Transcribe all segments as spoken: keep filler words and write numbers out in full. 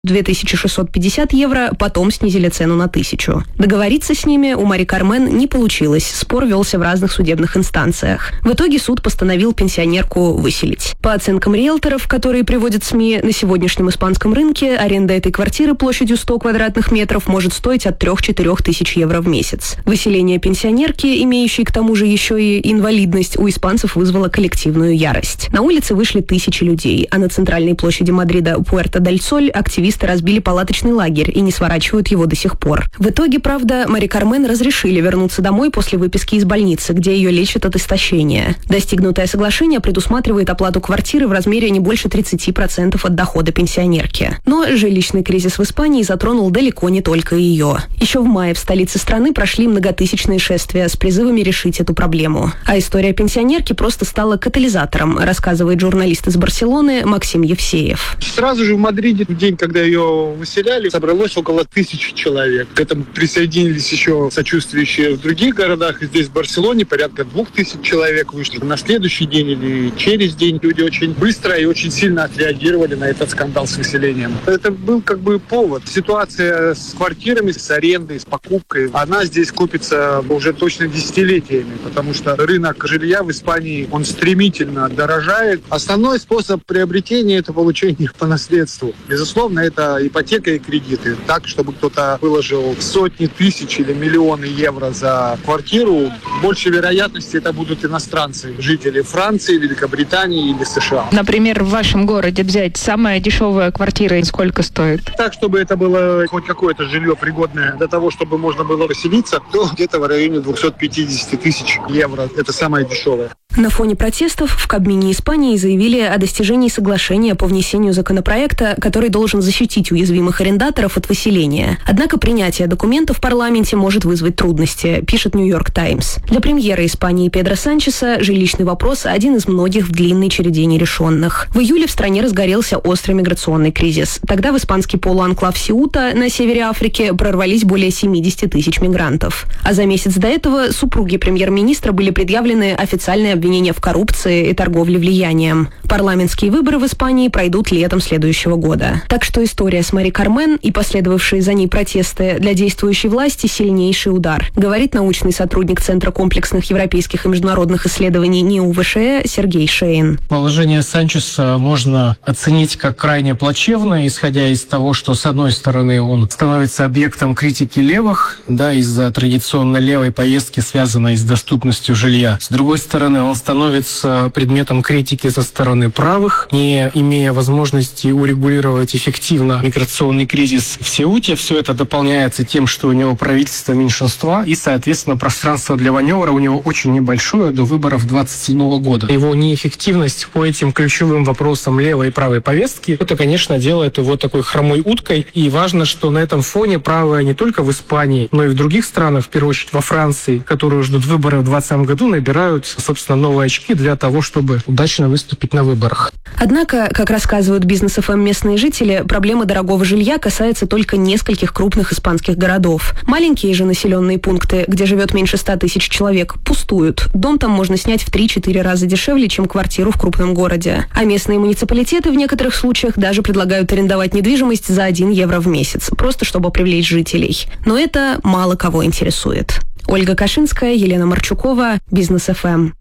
две тысячи шестьсот пятьдесят евро, потом снизили цену на тысячу. Договориться с ними у Мари Кармен не получилось, спор велся в разных судебных инстанциях. В итоге суд постановил пенсионерку выселить. По оценкам риэлторов, которые приводят СМИ, на сегодняшнем испанском рынке аренда этой квартиры площадью сто квадратных метров может стоить от трёх-четырёх тысяч евро в месяц. Выселение пенсионерки, имеющей к тому же еще и инвалидность, у испанцев вызвало коллективную ярость. На улицы вышли тысячи людей, а на центральной площади Мадрида Пуэрто-дель-Соль активисты разбили палаточный лагерь и не сворачивают его до сих пор. В итоге, правда, Мари Кармен разрешили вернуться домой после выписки из больницы, где ее лечат от истощения. Достигнутое соглашение предусматривает оплату квартиры в размере не больше тридцати процентов от дохода пенсионерки. Но жилищный кризис в Испании затронул далеко не только ее. Еще в мае в столице страны прошли многотысячные шествия с призывами решить эту проблему. А история пенсионерки просто стала катализатором, рассказывает журналист из Барселоны Максим Евсеев. Сразу же в Мадриде, в день, когда ее выселяли, собралось около тысячи человек. К этому присоединились еще сочувствующие в других городах. Здесь, в Барселоне, порядка двух тысяч человек вышли. На следующий день или через день люди очень быстро и очень сильно отреагировали на этот скандал с выселением. Это был как бы повод. Ситуация с квартирами, с арендой, с покупкой, она здесь купится уже точно десятилетиями, потому что рынок жилья в Испании, он стремительно дорожает. Основной способ приобретения – это получение по наследству. Безусловно, это ипотека и кредиты. Так, чтобы кто-то выложил сотни тысяч или миллионы евро за квартиру, больше вероятности это будут иностранцы, жители Франции, Великобритании или США. Например, в вашем городе взять самая дешевая квартира, сколько стоит? Так, чтобы это было хоть какое-то жилье пригодное для того, чтобы можно было поселиться, то где-то в районе двухсот пятидесяти тысяч евро. Это самое дешевое. На фоне протестов в Кабмине Испании заявили о достижении соглашения по внесению законопроекта, который должен защитить уязвимых арендаторов от выселения. Однако принятие документа в парламенте может вызвать трудности, пишет Нью-Йорк Таймс. Для премьера Испании Педро Санчеса жилищный вопрос один из многих в длинной череде нерешенных. В июле в стране разгорелся острый миграционный кризис. Тогда в испанский полуанклав Сеута на севере Африки прорвались более семидесяти тысяч мигрантов. А за месяц до этого супруге премьер-министра были предъявлены официальные обвинения в коррупции и торговле влиянием. Парламентские выборы в Испании пройдут летом следующего года. Так что история с Мари Кармен и последовавшие за ней протесты для действующей власти сильнейший удар, говорит научный сотрудник Центра комплексных европейских и международных исследований НИУ-ВШЭ Сергей Шейн. Положение Санчеса можно оценить как крайне плачевное, исходя из того, что, с одной стороны, он становится объектом критики левых, да, из-за традиционно левой повестки, связанной с доступностью жилья. С другой стороны, он становится предметом критики со стороны правых, не имея возможности урегулировать эффективно миграционный кризис в Сеуте. Все это дополняется тем, что у него правительство меньшинства, и, соответственно, пространство для маневра у него очень небольшое до выборов двадцать седьмого года. Его неэффективность по этим ключевым вопросам левой и правой повестки, это, конечно, делает его такой хромой уткой. И важно, что на этом фоне правые не только в Испании, но и в других странах, в первую очередь во Франции, которые ждут выборы в двадцатом году, набирают, собственно, новые очки для того, чтобы удачно выступить на выборах. Однако, как рассказывают бизнес эф эм местные жители, проблема дорогого жилья касается только нескольких крупных испанских городов. Маленькие же населенные пункты, где живет меньше ста тысяч человек, пустуют. Дом там можно снять в три-четыре раза дешевле, чем квартиру в крупном городе. А местные муниципалитеты в некоторых случаях даже предлагают арендовать недвижимость за один евро в месяц, просто чтобы привлечь жителей. Но это мало кого интересует. Ольга Кашинская, Елена Марчукова, Бизнес эф эм.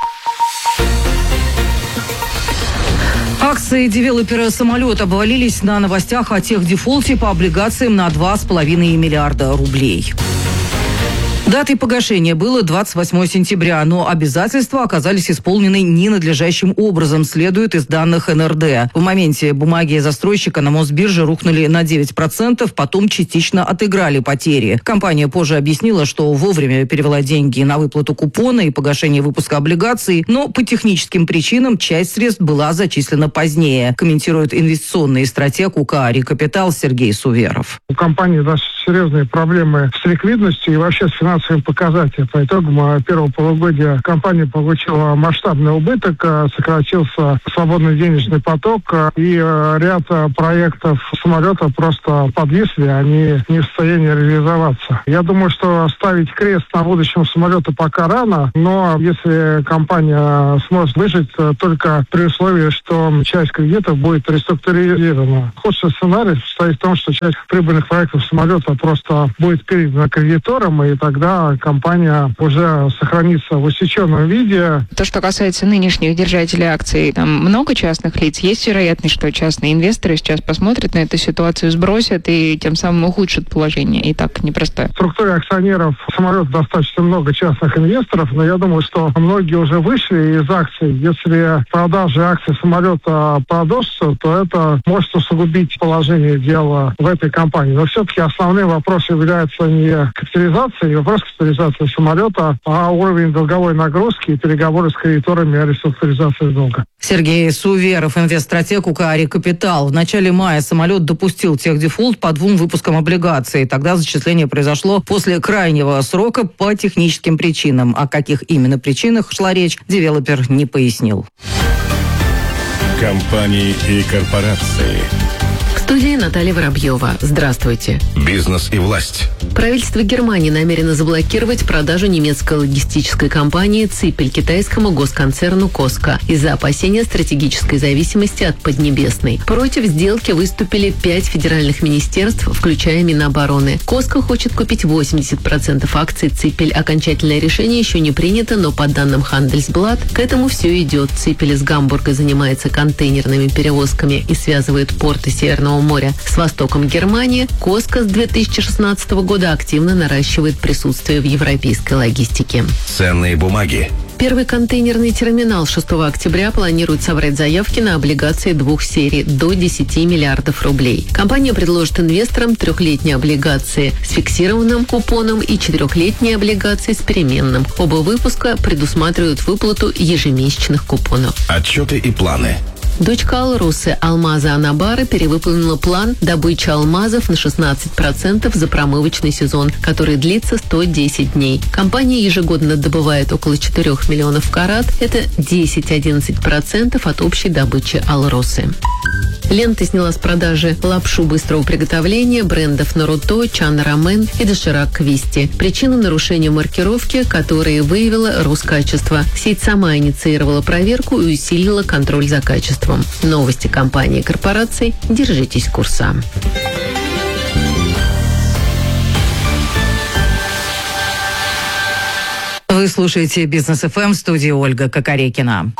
Акции девелопера самолета обвалились на новостях о техдефолте по облигациям на два с половиной миллиарда рублей. Датой погашения было двадцать восьмого сентября, но обязательства оказались исполнены ненадлежащим образом, следует из данных эн эр дэ. В моменте бумаги застройщика на Мосбирже рухнули на девять процентов, потом частично отыграли потери. Компания позже объяснила, что вовремя перевела деньги на выплату купона и погашение выпуска облигаций, но по техническим причинам часть средств была зачислена позднее, комментирует инвестиционный стратег УК «Рекапитал» Сергей Суверов. У компании серьезные проблемы с ликвидностью и вообще с финансовыми показателями. По итогам первого полугодия компания получила масштабный убыток, сократился свободный денежный поток, и ряд проектов самолета просто подвисли, они не в состоянии реализоваться. Я думаю, что ставить крест на будущем самолета пока рано, но если компания сможет выжить только при условии, что часть кредитов будет реструктурирована. Худший сценарий состоит в том, что часть прибыльных проектов самолета просто будет передана кредиторам, и тогда компания уже сохранится в усеченном виде. То, что касается нынешних держателей акций, там много частных лиц. Есть вероятность, что частные инвесторы сейчас посмотрят на эту ситуацию, сбросят и тем самым ухудшат положение. И так непростое. В структуре акционеров самолета достаточно много частных инвесторов, но я думаю, что многие уже вышли из акций. Если продажи акций самолета продолжатся, то это может усугубить положение дела в этой компании. Но все-таки основным вопросом является не капитализация, не вопрос капитализации самолета, а уровень долговой нагрузки и переговоры с кредиторами о реструктуризации долга. Сергей Суверов, инвестстратег УКАРИ «Капитал». В начале мая самолет допустил техдефолт по двум выпускам облигаций. Тогда зачисление произошло после крайнего срока по техническим причинам. О каких именно причинах шла речь, девелопер не пояснил. Компании и корпорации. В студии Наталья Воробьева. Здравствуйте. Бизнес и власть. Правительство Германии намерено заблокировать продажу немецкой логистической компании «Ципель» китайскому госконцерну «Коска» из-за опасения стратегической зависимости от Поднебесной. Против сделки выступили пять федеральных министерств, включая Минобороны. «Коска» хочет купить восемьдесят процентов акций «Ципель». Окончательное решение еще не принято, но по данным Handelsblatt к этому все идет. «Ципель» из Гамбурга занимается контейнерными перевозками и связывает порты Северного моря с востоком Германии. «Коска» с две тысячи шестнадцатого года активно наращивает присутствие в европейской логистике. Ценные бумаги. Первый контейнерный терминал шестого октября планирует собрать заявки на облигации двух серий до десяти миллиардов рублей. Компания предложит инвесторам трехлетние облигации с фиксированным купоном и четырехлетние облигации с переменным. Оба выпуска предусматривают выплату ежемесячных купонов. Отчеты и планы. Дочка Алросы «Алмазы Анабара» перевыполнила план добычи алмазов на шестнадцать процентов за промывочный сезон, который длится сто десять дней. Компания ежегодно добывает около четырёх миллионов карат. Это десять-одиннадцать процентов от общей добычи Алросы. Лента сняла с продажи лапшу быстрого приготовления брендов Наруто, Чан Рамен и Доширак Квисти. Причина нарушения маркировки, которые выявила Роскачество. Сеть сама инициировала проверку и усилила контроль за качеством. Новости компании и корпораций. Держитесь курса. Вы слушаете «Бизнес эф эм», в студии Ольга Кокорекина.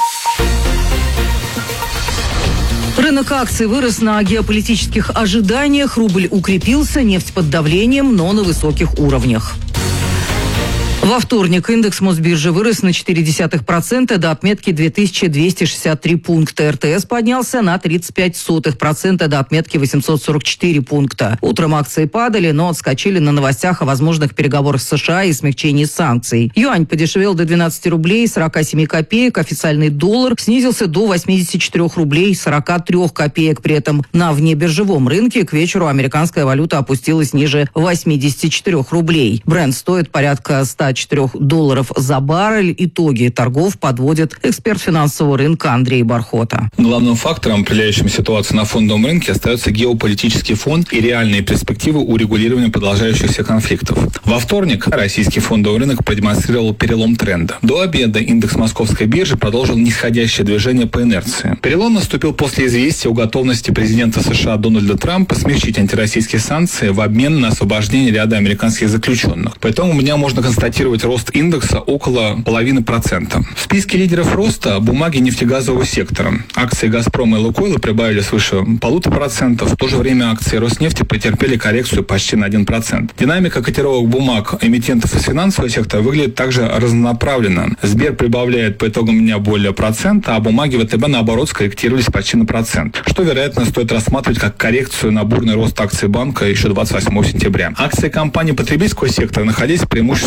Рынок акций вырос на геополитических ожиданиях, рубль укрепился, нефть под давлением, но на высоких уровнях. Во вторник индекс Мосбиржи вырос на четыре десятых процента до отметки две тысячи двести шестьдесят три пункта. эр тэ эс поднялся на тридцать пять сотых процента до отметки восемьсот сорок четыре пункта. Утром акции падали, но отскочили на новостях о возможных переговорах с США и смягчении санкций. Юань подешевел до двенадцати рублей сорока семи копеек, официальный доллар снизился до восьмидесяти четырёх рублей сорока трёх копеек. При этом на внебиржевом рынке к вечеру американская валюта опустилась ниже восьмидесяти четырёх рублей. Брент стоит порядка ста четырёх долларов за баррель. Итоги торгов подводит эксперт финансового рынка Андрей Бархота. Главным фактором, определяющим ситуацию на фондовом рынке, остается геополитический фон и реальные перспективы урегулирования продолжающихся конфликтов. Во вторник российский фондовый рынок продемонстрировал перелом тренда. До обеда индекс Московской биржи продолжил нисходящее движение по инерции. Перелом наступил после известия о готовности президента США Дональда Трампа смягчить антироссийские санкции в обмен на освобождение ряда американских заключенных. Поэтому у меня можно констатировать рост индекса около половины процента. В списке лидеров роста бумаги нефтегазового сектора. Акции «Газпрома» и «Лукойла» прибавили свыше полутора процентов. В то же время акции «Роснефти» претерпели коррекцию почти на один процент. Динамика котировок бумаг эмитентов из финансового сектора выглядит также разнонаправленно. Сбер прибавляет по итогам дня более процента, а бумаги вэ тэ бэ наоборот скорректировались почти на процент, что, вероятно, стоит рассматривать как коррекцию на бурный рост акций банка еще двадцать восьмого сентября. Акции компаний потребительского сектора находились преимущественно в плюсе.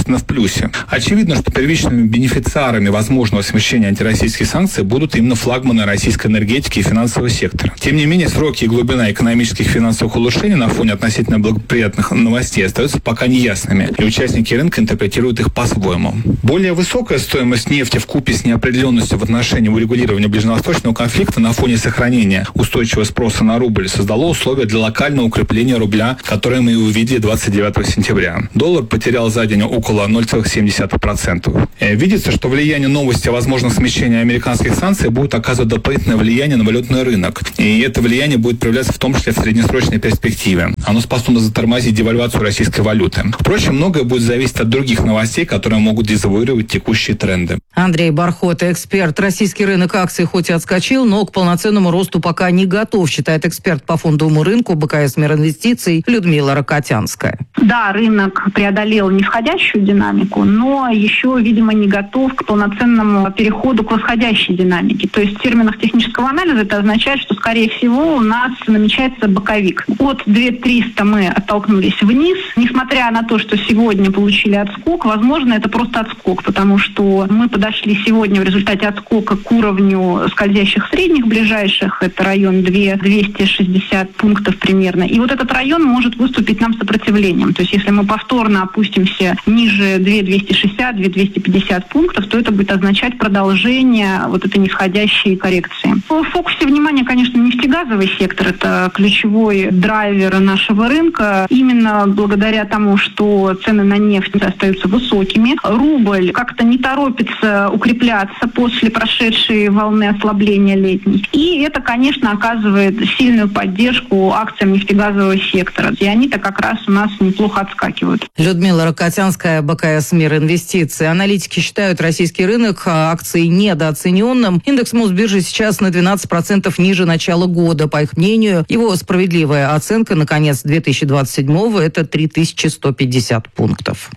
плюсе. Очевидно, что первичными бенефициарами возможного смягчения антироссийских санкций будут именно флагманы российской энергетики и финансового сектора. Тем не менее, сроки и глубина экономических и финансовых улучшений на фоне относительно благоприятных новостей остаются пока неясными, и участники рынка интерпретируют их по-своему. Более высокая стоимость нефти вкупе с неопределенностью в отношении урегулирования ближневосточного конфликта на фоне сохранения устойчивого спроса на рубль создало условия для локального укрепления рубля, которое мы и увидели двадцать девятого сентября. Доллар потерял за день около ноль целых семь десятых процента. Видится, что влияние новости о возможном смещении американских санкций будет оказывать дополнительное влияние на валютный рынок. И это влияние будет проявляться в том числе в среднесрочной перспективе. Оно способно затормозить девальвацию российской валюты. Впрочем, многое будет зависеть от других новостей, которые могут дезавуировать текущие тренды. Андрей Бархот, эксперт. Российский рынок акций хоть и отскочил, но к полноценному росту пока не готов, считает эксперт по фондовому рынку БКС Миринвестиций Людмила Рокотянская. Да, рынок преодолел нисходящую динамику, но еще, видимо, не готов к полноценному переходу к восходящей динамике. То есть в терминах технического анализа это означает, что, скорее всего, у нас намечается боковик. От две тысячи триста мы оттолкнулись вниз. Несмотря на то, что сегодня получили отскок, возможно, это просто отскок, потому что мы подошли сегодня в результате отскока к уровню скользящих средних ближайших. Это район две тысячи двести шестьдесят пунктов примерно. И вот этот район может выступить нам сопротивлением. То есть если мы повторно опустимся ниже две тысячи двести шестьдесят - две тысячи двести пятьдесят пунктов, то это будет означать продолжение вот этой нисходящей коррекции. В фокусе внимания, конечно, нефтегазовый сектор. Это ключевой драйвер нашего рынка. Именно благодаря тому, что цены на нефть остаются высокими, рубль как-то не торопится укрепляться после прошедшей волны ослабления летней. И это, конечно, оказывает сильную поддержку акциям нефтегазового сектора. И они-то как раз у нас неплохо отскакивают. Людмила Рокотянская, БКС Миринвестиций. Аналитики считают российский рынок акций недооцененным. Индекс Мосбиржи сейчас на двенадцать процентов ниже начала года. По их мнению, его справедливая оценка на конец две тысячи двадцать седьмого – это три тысячи сто пятьдесят пунктов.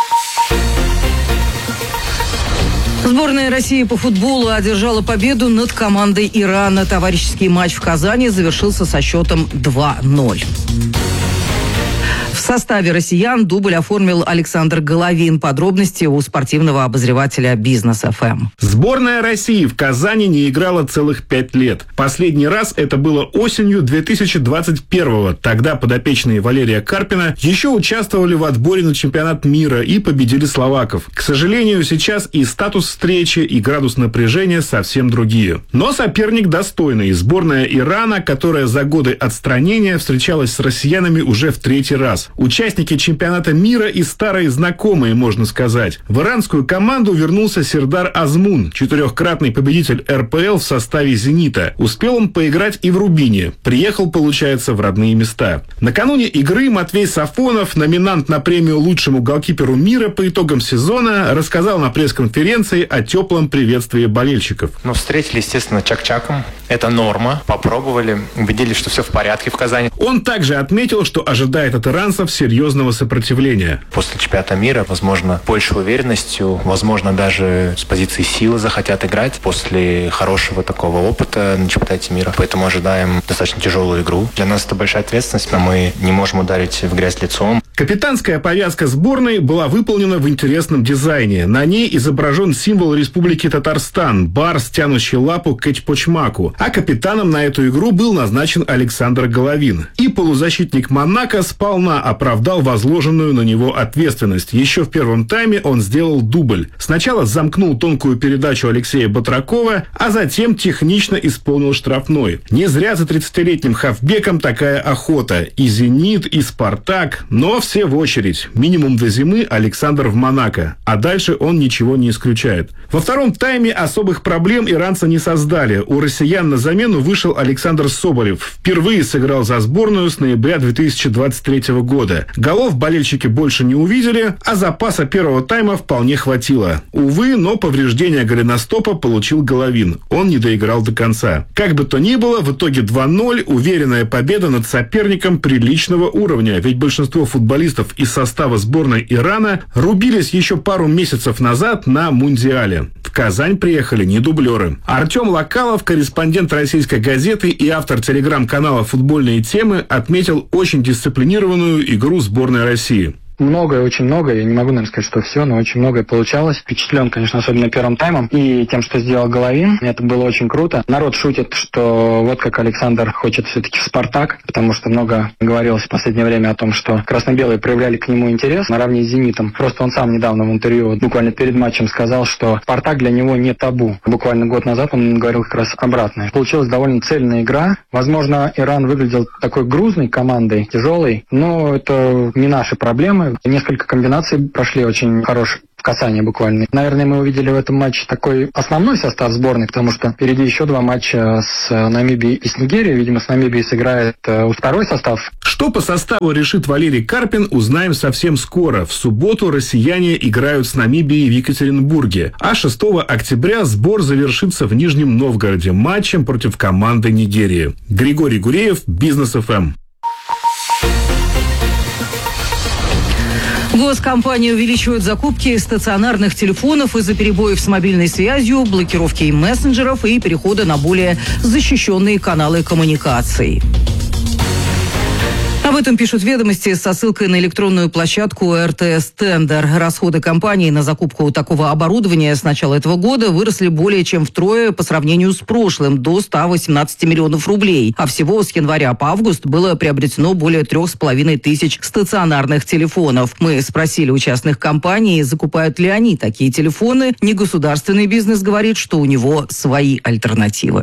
Сборная России по футболу одержала победу над командой Ирана. Товарищеский матч в Казани завершился со счетом два ноль. В составе россиян дубль оформил Александр Головин. Подробности у спортивного обозревателя «Бизнес эф эм». Сборная России в Казани не играла целых пять лет. Последний раз это было осенью две тысячи двадцать первого. Тогда подопечные Валерия Карпина еще участвовали в отборе на чемпионат мира и победили словаков. К сожалению, сейчас и статус встречи, и градус напряжения совсем другие. Но соперник достойный. Сборная Ирана, которая за годы отстранения встречалась с россиянами уже в третий раз. Участники чемпионата мира и старые знакомые, можно сказать. В иранскую команду вернулся Сердар Азмун, четырехкратный победитель эр пэ эл в составе «Зенита». Успел он поиграть и в «Рубине». Приехал, получается, в родные места. Накануне игры Матвей Сафонов, номинант на премию лучшему голкиперу мира по итогам сезона, рассказал на пресс-конференции о теплом приветствии болельщиков. Ну, встретили, естественно, чак-чаком. Это норма. Попробовали, убедились, что все в порядке в Казани. Он также отметил, что ожидает от иранцев серьезного сопротивления. После чемпионата мира, возможно, больше уверенностью, возможно, даже с позиции силы захотят играть после хорошего такого опыта на чемпионате мира. Поэтому ожидаем достаточно тяжелую игру. Для нас это большая ответственность, но мы не можем ударить в грязь лицом. Капитанская повязка сборной была выполнена в интересном дизайне. На ней изображен символ Республики Татарстан – барс, тянущий лапу к Эчпочмаку. А капитаном на эту игру был назначен Александр Головин. И полузащитник Монако сполна оправдал возложенную на него ответственность. Еще в первом тайме он сделал дубль. Сначала замкнул тонкую передачу Алексея Батракова, а затем технично исполнил штрафной. Не зря за тридцатилетним хавбеком такая охота. И «Зенит», и «Спартак», но все в очередь. Минимум до зимы Александр в Монако. А дальше он ничего не исключает. Во втором тайме особых проблем иранцы не создали. У россиян на замену вышел Александр Соболев. Впервые сыграл за сборную с ноября две тысячи двадцать третьего года. Голов болельщики больше не увидели, а запаса первого тайма вполне хватило. Увы, но повреждение голеностопа получил Головин. Он не доиграл до конца. Как бы то ни было, в итоге два ноль, уверенная победа над соперником приличного уровня. Ведь большинство футболистов из состава сборной Ирана рубились еще пару месяцев назад на Мундиале. В Казань приехали не дублеры. Артем Локалов, корреспондент российской газеты и автор телеграм-канала «Футбольные темы», отметил очень дисциплинированную игру сборной России. Многое, очень многое. Я не могу, наверное, сказать, что все, но очень многое получалось. Впечатлен, конечно, особенно первым таймом и тем, что сделал Головин. Это было очень круто. Народ шутит, что вот как Александр хочет все-таки в «Спартак», потому что много говорилось в последнее время о том, что красно-белые проявляли к нему интерес наравне с «Зенитом». Просто он сам недавно в интервью, буквально перед матчем, сказал, что «Спартак» для него не табу. Буквально год назад он говорил как раз обратное. Получилась довольно цельная игра. Возможно, Иран выглядел такой грузной командой, тяжелой, но это не наши проблемы. Несколько комбинаций прошли очень хорошие. В касание буквально. Наверное, мы увидели в этом матче такой основной состав сборной, потому что впереди еще два матча с Намибией и с Нигерией. Видимо, с Намибией сыграет э, второй состав. Что по составу решит Валерий Карпин, узнаем совсем скоро. В субботу россияне играют с Намибией в Екатеринбурге. А шестого октября сбор завершится в Нижнем Новгороде матчем против команды Нигерии. Григорий Гуреев, Бизнес эф эм. Госкомпания увеличивает закупки стационарных телефонов из-за перебоев с мобильной связью, блокировки мессенджеров и перехода на более защищенные каналы коммуникаций. Об этом пишут «Ведомости» со ссылкой на электронную площадку эр тэ эс Тендер. Расходы компании на закупку такого оборудования с начала этого года выросли более чем втрое по сравнению с прошлым, до ста восемнадцати миллионов рублей. А всего с января по август было приобретено более трех с половиной тысяч стационарных телефонов. Мы спросили у частных компаний, закупают ли они такие телефоны. Негосударственный бизнес говорит, что у него свои альтернативы.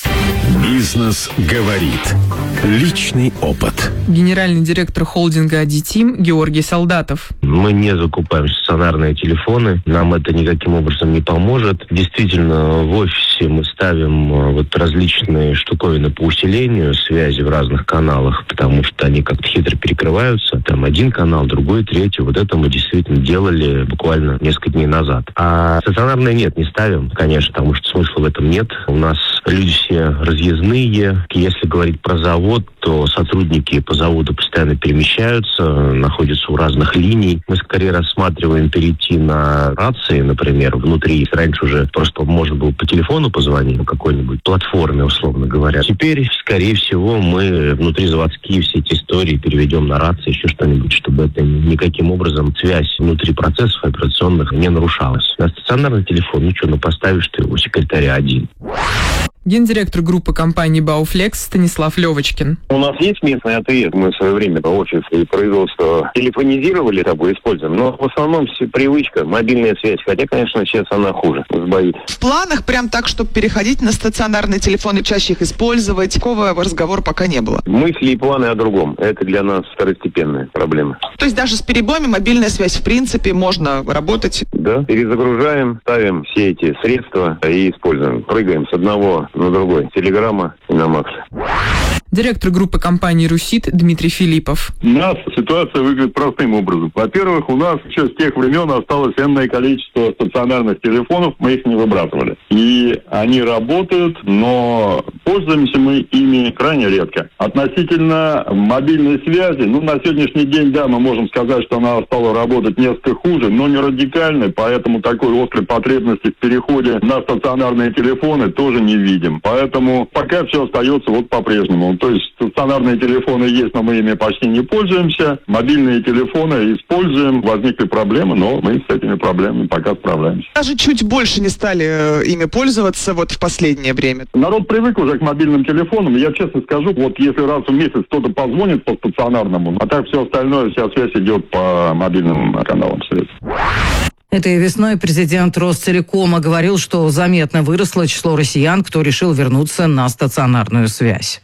Бизнес говорит. Личный опыт. Генеральный директор холдинга «Адитим» Георгий Солдатов. Мы не закупаем стационарные телефоны. Нам это никаким образом не поможет. Действительно, в офисе мы ставим вот различные штуковины по усилению связи в разных каналах, потому что они как-то хитро перекрываются. Там один канал, другой, третий. Вот это мы действительно делали буквально несколько дней назад. А стационарные нет, не ставим, конечно, потому что смысла в этом нет. У нас люди все разъездные. Если говорить про завод, то сотрудники по заводу постоянно перемещаются, находятся у разных линий. Мы скорее рассматриваем перейти на рации, например, внутри. Раньше уже просто можно было по телефону позвонить на какой-нибудь платформе, условно говоря. Теперь, скорее всего, мы внутризаводские все эти истории переведем на рации, еще что-нибудь, чтобы это никаким образом связь внутри процессов операционных не нарушалась. На стационарный телефон, ну что, ну поставишь ты у секретаря один. Гендиректор группы компании «Бауфлекс» Станислав Левочкин. У нас есть местный АТС. Мы в свое время по офису и производство телефонизировали, тобой используем. Но в основном привычка, мобильная связь. Хотя, конечно, сейчас она хуже, сбоит. В планах прям так, чтобы переходить на стационарные телефоны, чаще их использовать, такого разговора пока не было. Мысли и планы о другом. Это для нас второстепенная проблема. То есть даже с перебоями мобильная связь в принципе можно работать? Да. Перезагружаем, ставим все эти средства и используем. Прыгаем с одного на другой. Телеграмма и на Макс. Директор группы компании «Русит» Дмитрий Филиппов. У нас ситуация выглядит простым образом. Во-первых, у нас еще с тех времен осталось энное количество стационарных телефонов, мы их не выбрасывали. И они работают, но пользуемся мы ими крайне редко. Относительно мобильной связи, ну, на сегодняшний день, да, мы можем сказать, что она стала работать несколько хуже, но не радикально, поэтому такой острой потребности в переходе на стационарные телефоны тоже не видим. Поэтому пока все остается вот по-прежнему. То есть стационарные телефоны есть, но мы ими почти не пользуемся. Мобильные телефоны используем. Возникли проблемы, но мы с этими проблемами пока справляемся. Даже чуть больше не стали ими пользоваться вот в последнее время. Народ привык уже к мобильным телефонам. Я честно скажу, вот если раз в месяц кто-то позвонит по стационарному, а так все остальное, вся связь идет по мобильным каналам средств. Этой весной президент Ростелекома говорил, что заметно выросло число россиян, кто решил вернуться на стационарную связь.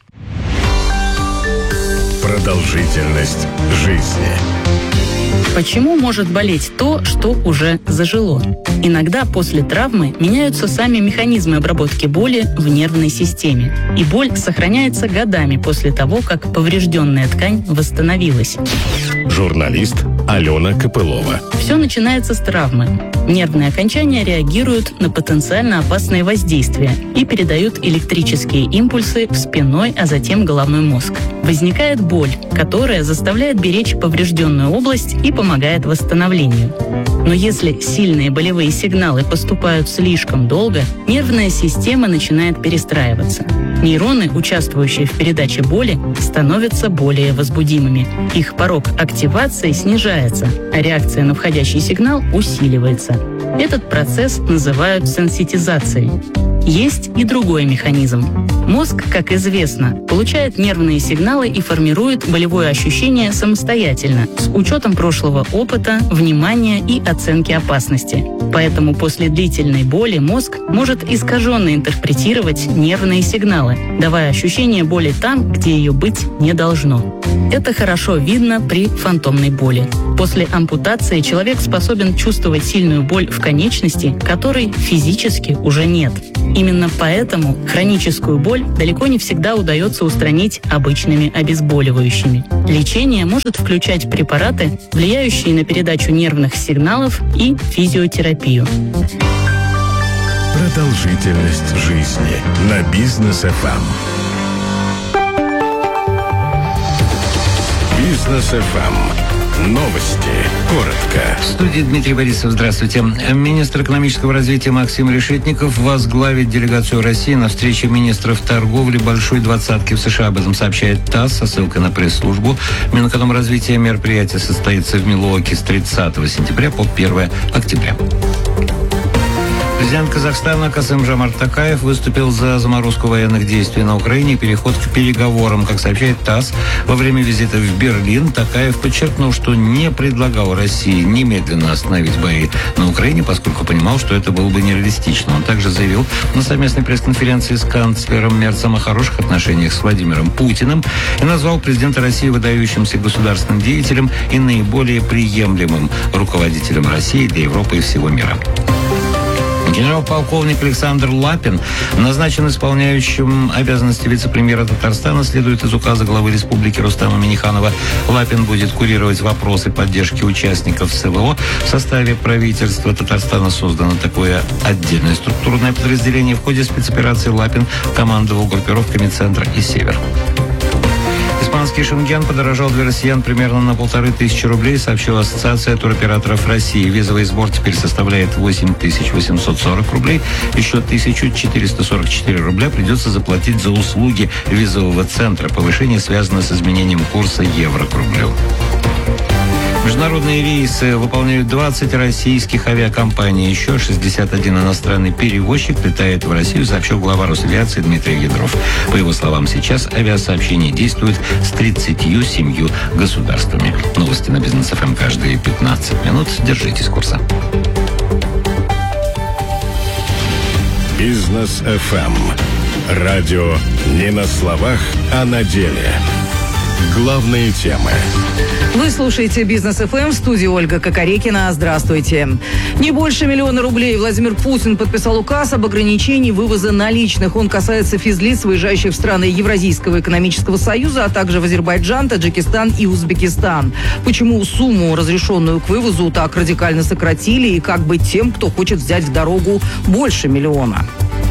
Продолжительность жизни. Почему может болеть то, что уже зажило? Иногда после травмы меняются сами механизмы обработки боли в нервной системе. И боль сохраняется годами после того, как поврежденная ткань восстановилась. Журналист Алена Копылова. Все начинается с травмы. Нервные окончания реагируют на потенциально опасные воздействия и передают электрические импульсы в спинной, а затем головной мозг. Возникает боль, которая заставляет беречь поврежденную область и помогает восстановлению. Но если сильные болевые сигналы поступают слишком долго, нервная система начинает перестраиваться. Нейроны, участвующие в передаче боли, становятся более возбудимыми. Их порог активации снижается, а реакция на входящий сигнал усиливается. Этот процесс называют сенситизацией. Есть и другой механизм. Мозг, как известно, получает нервные сигналы и формирует болевое ощущение самостоятельно, с учетом прошлого опыта, внимания и оценки опасности. Поэтому после длительной боли мозг может искаженно интерпретировать нервные сигналы, давая ощущение боли там, где ее быть не должно. Это хорошо видно при фантомной боли. После ампутации человек способен чувствовать сильную боль в конечности, которой физически уже нет. Именно поэтому хроническую боль далеко не всегда удается устранить обычными обезболивающими. Лечение может включать препараты, влияющие на передачу нервных сигналов, и физиотерапию. Продолжительность жизни на Бизнес эф эм. Бизнес эф эм. Новости. Коротко. В студии Дмитрий Борисов. Здравствуйте. Министр экономического развития Максим Решетников возглавит делегацию России на встрече министров торговли Большой Двадцатки в США. Об этом сообщает ТАСС со ссылкой на пресс-службу. Минэкономразвития мероприятие состоится в Милуоке с тридцатого сентября по первое октября. Президент Казахстана Касым-Жомарт Токаев выступил за заморозку военных действий на Украине и переход к переговорам. Как сообщает ТАСС, во время визита в Берлин Токаев подчеркнул, что не предлагал России немедленно остановить бои на Украине, поскольку понимал, что это было бы нереалистично. Он также заявил на совместной пресс-конференции с канцлером Мерцем о хороших отношениях с Владимиром Путиным и назвал президента России выдающимся государственным деятелем и наиболее приемлемым руководителем России для Европы и всего мира. Генерал-полковник Александр Лапин назначен исполняющим обязанности вице-премьера Татарстана, следует из указа главы республики Рустама Минниханова. Лапин будет курировать вопросы поддержки участников СВО. В составе правительства Татарстана создано такое отдельное структурное подразделение. В ходе спецоперации Лапин командовал группировками «Центр» и «Север». Испанский шенген подорожал для россиян примерно на полторы тысячи рублей, сообщила Ассоциация туроператоров России. Визовый сбор теперь составляет восемь тысяч восемьсот сорок рублей. Еще тысяча четыреста сорок четыре рубля придется заплатить за услуги визового центра. Повышение связано с изменением курса евро к рублю. Международные рейсы выполняют двадцать российских авиакомпаний. Еще шестьдесят один иностранный перевозчик летает в Россию, сообщил глава Росавиации Дмитрий Ядров. По его словам, сейчас авиасообщение действует с тридцатью семью государствами. Новости на Бизнес эф эм каждые пятнадцать минут. Держитесь курса. Бизнес эф эм. Радио не на словах, а на деле. Главные темы. Вы слушаете Бизнес эф эм, в студии Ольга Кокорекина. Здравствуйте. Не больше миллиона рублей Владимир Путин подписал указ об ограничении вывоза наличных. Он касается физлиц, выезжающих в страны Евразийского экономического союза, а также в Азербайджан, Таджикистан и Узбекистан. Почему сумму, разрешенную к вывозу, так радикально сократили, и как быть тем, кто хочет взять в дорогу больше миллиона?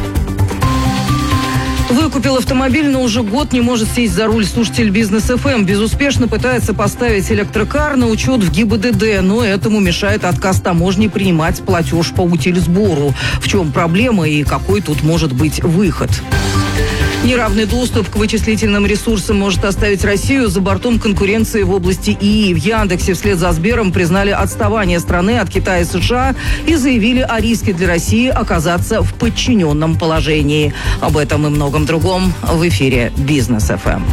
Выкупил автомобиль, но уже год не может сесть за руль. Слушатель Бизнес эф эм безуспешно пытается поставить электрокар на учет в ГИБДД, но этому мешает отказ таможни принимать платеж по утильсбору. В чем проблема и какой тут может быть выход? Неравный доступ к вычислительным ресурсам может оставить Россию за бортом конкуренции в области ИИ. В Яндексе вслед за Сбером признали отставание страны от Китая и США и заявили о риске для России оказаться в подчиненном положении. Об этом и многом другом в эфире Бизнес эф эм.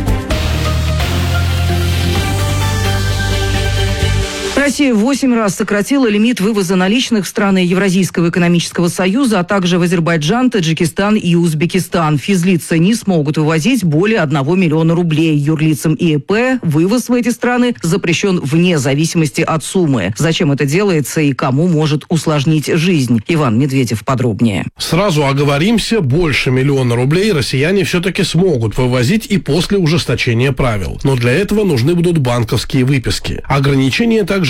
Россия восемь раз сократила лимит вывоза наличных в страны Евразийского экономического союза, а также в Азербайджан, Таджикистан и Узбекистан. Физлицы не смогут вывозить более одного миллиона рублей. Юрлицам и ИП вывоз в эти страны запрещен вне зависимости от суммы. Зачем это делается и кому может усложнить жизнь? Иван Медведев подробнее. Сразу оговоримся, больше миллиона рублей россияне все-таки смогут вывозить и после ужесточения правил. Но для этого нужны будут банковские выписки. Ограничения также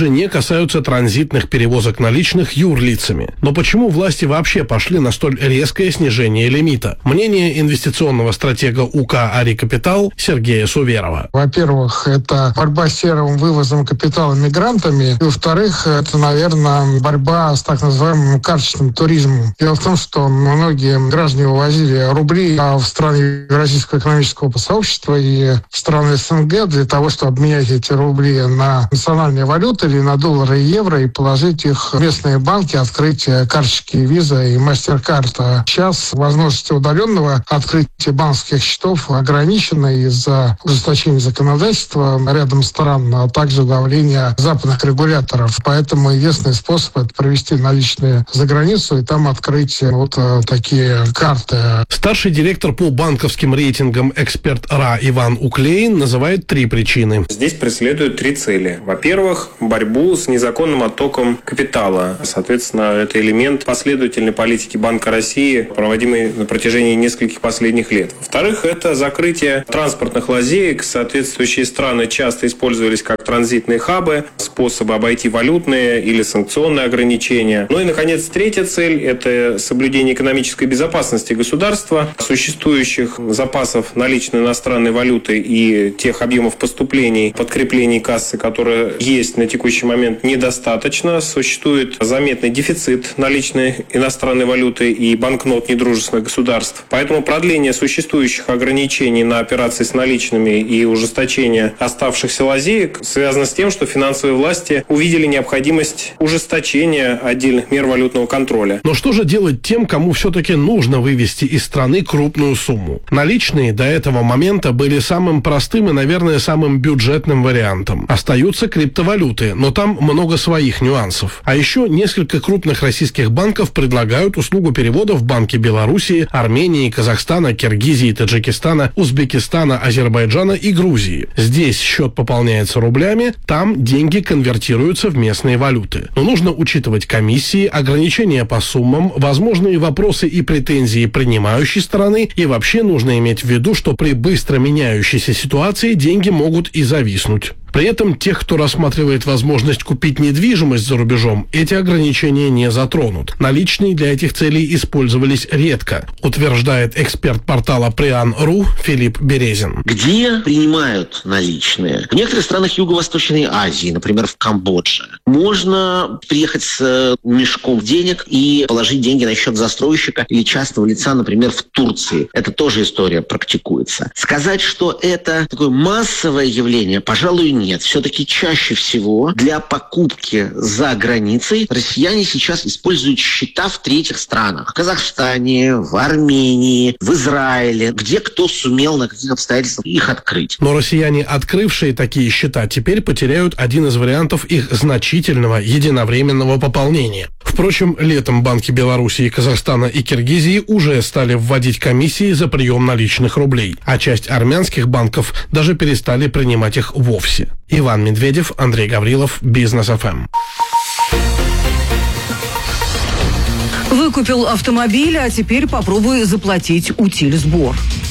также не касаются транзитных перевозок наличных юрлицами. Но почему власти вообще пошли на столь резкое снижение лимита? Мнение инвестиционного стратега УК «Ари Капитал» Сергея Суверова. Во-первых, это борьба с серым вывозом капитала мигрантами. И, во-вторых, это, наверное, борьба с так называемым карточным туризмом. Дело в том, что многие граждане вывозили рубли в страны Российского экономического сообщества и в страны СНГ для того, чтобы обменять эти рубли на национальные валюты или на доллары и евро и положить их в местные банки, открыть карточки Visa и MasterCard. Сейчас возможности удаленного открытия банковских счетов ограничены из-за ужесточения законодательства рядом стран, а также давления западных регуляторов. Поэтому единственный способ — это провести наличные за границу и там открыть вот такие карты. Старший директор по банковским рейтингам «Эксперт РА» Иван Уклеин называет три причины. Здесь преследуют три цели. Во-первых, борьбу с незаконным оттоком капитала. Соответственно, это элемент последовательной политики Банка России, проводимой на протяжении нескольких последних лет. Во-вторых, это закрытие транспортных лазеек. Соответствующие страны часто использовались как транзитные хабы, способы обойти валютные или санкционные ограничения. Ну и, наконец, третья цель – это соблюдение экономической безопасности государства, существующих запасов наличной иностранной валюты и тех объемов поступлений, подкреплений кассы, которые есть на текущий момент, недостаточно. Существует заметный дефицит наличной иностранной валюты и банкнот недружественных государств. Поэтому продление существующих ограничений на операции с наличными и ужесточение оставшихся лазеек связано с тем, что финансовые власти увидели необходимость ужесточения отдельных мер валютного контроля. Но что же делать тем, кому все-таки нужно вывести из страны крупную сумму? Наличные до этого момента были самым простым и, наверное, самым бюджетным вариантом. Остаются криптовалюты, но там много своих нюансов. А еще несколько крупных российских банков предлагают услугу перевода в банки Белоруссии, Армении, Казахстана, Киргизии, Таджикистана, Узбекистана, Азербайджана и Грузии. Здесь счет пополняется рублями, там деньги конвертируются в местные валюты. Но нужно учитывать комиссии, ограничения по суммам, возможные вопросы и претензии принимающей стороны, и вообще нужно иметь в виду, что при быстро меняющейся ситуации деньги могут и зависнуть. При этом тех, кто рассматривает возможность купить недвижимость за рубежом, эти ограничения не затронут. Наличные для этих целей использовались редко, утверждает эксперт портала Приан точка ру Филипп Березин. Где принимают наличные? В некоторых странах Юго-Восточной Азии, например, в Камбодже, можно приехать с мешком денег и положить деньги на счет застройщика или частного лица, например, в Турции. Это тоже история практикуется. Сказать, что это такое массовое явление, пожалуй, нет. Нет, все-таки чаще всего для покупки за границей россияне сейчас используют счета в третьих странах. В Казахстане, в Армении, в Израиле, где кто сумел на каких обстоятельствах их открыть. Но россияне, открывшие такие счета, теперь потеряют один из вариантов их значительного единовременного пополнения. Впрочем, летом банки Белоруссии, Казахстана и Киргизии уже стали вводить комиссии за прием наличных рублей, а часть армянских банков даже перестали принимать их вовсе. Иван Медведев, Андрей Гаврилов, Бизнес эф эм. Выкупил автомобиль, а теперь попробуй заплатить утиль-сбор.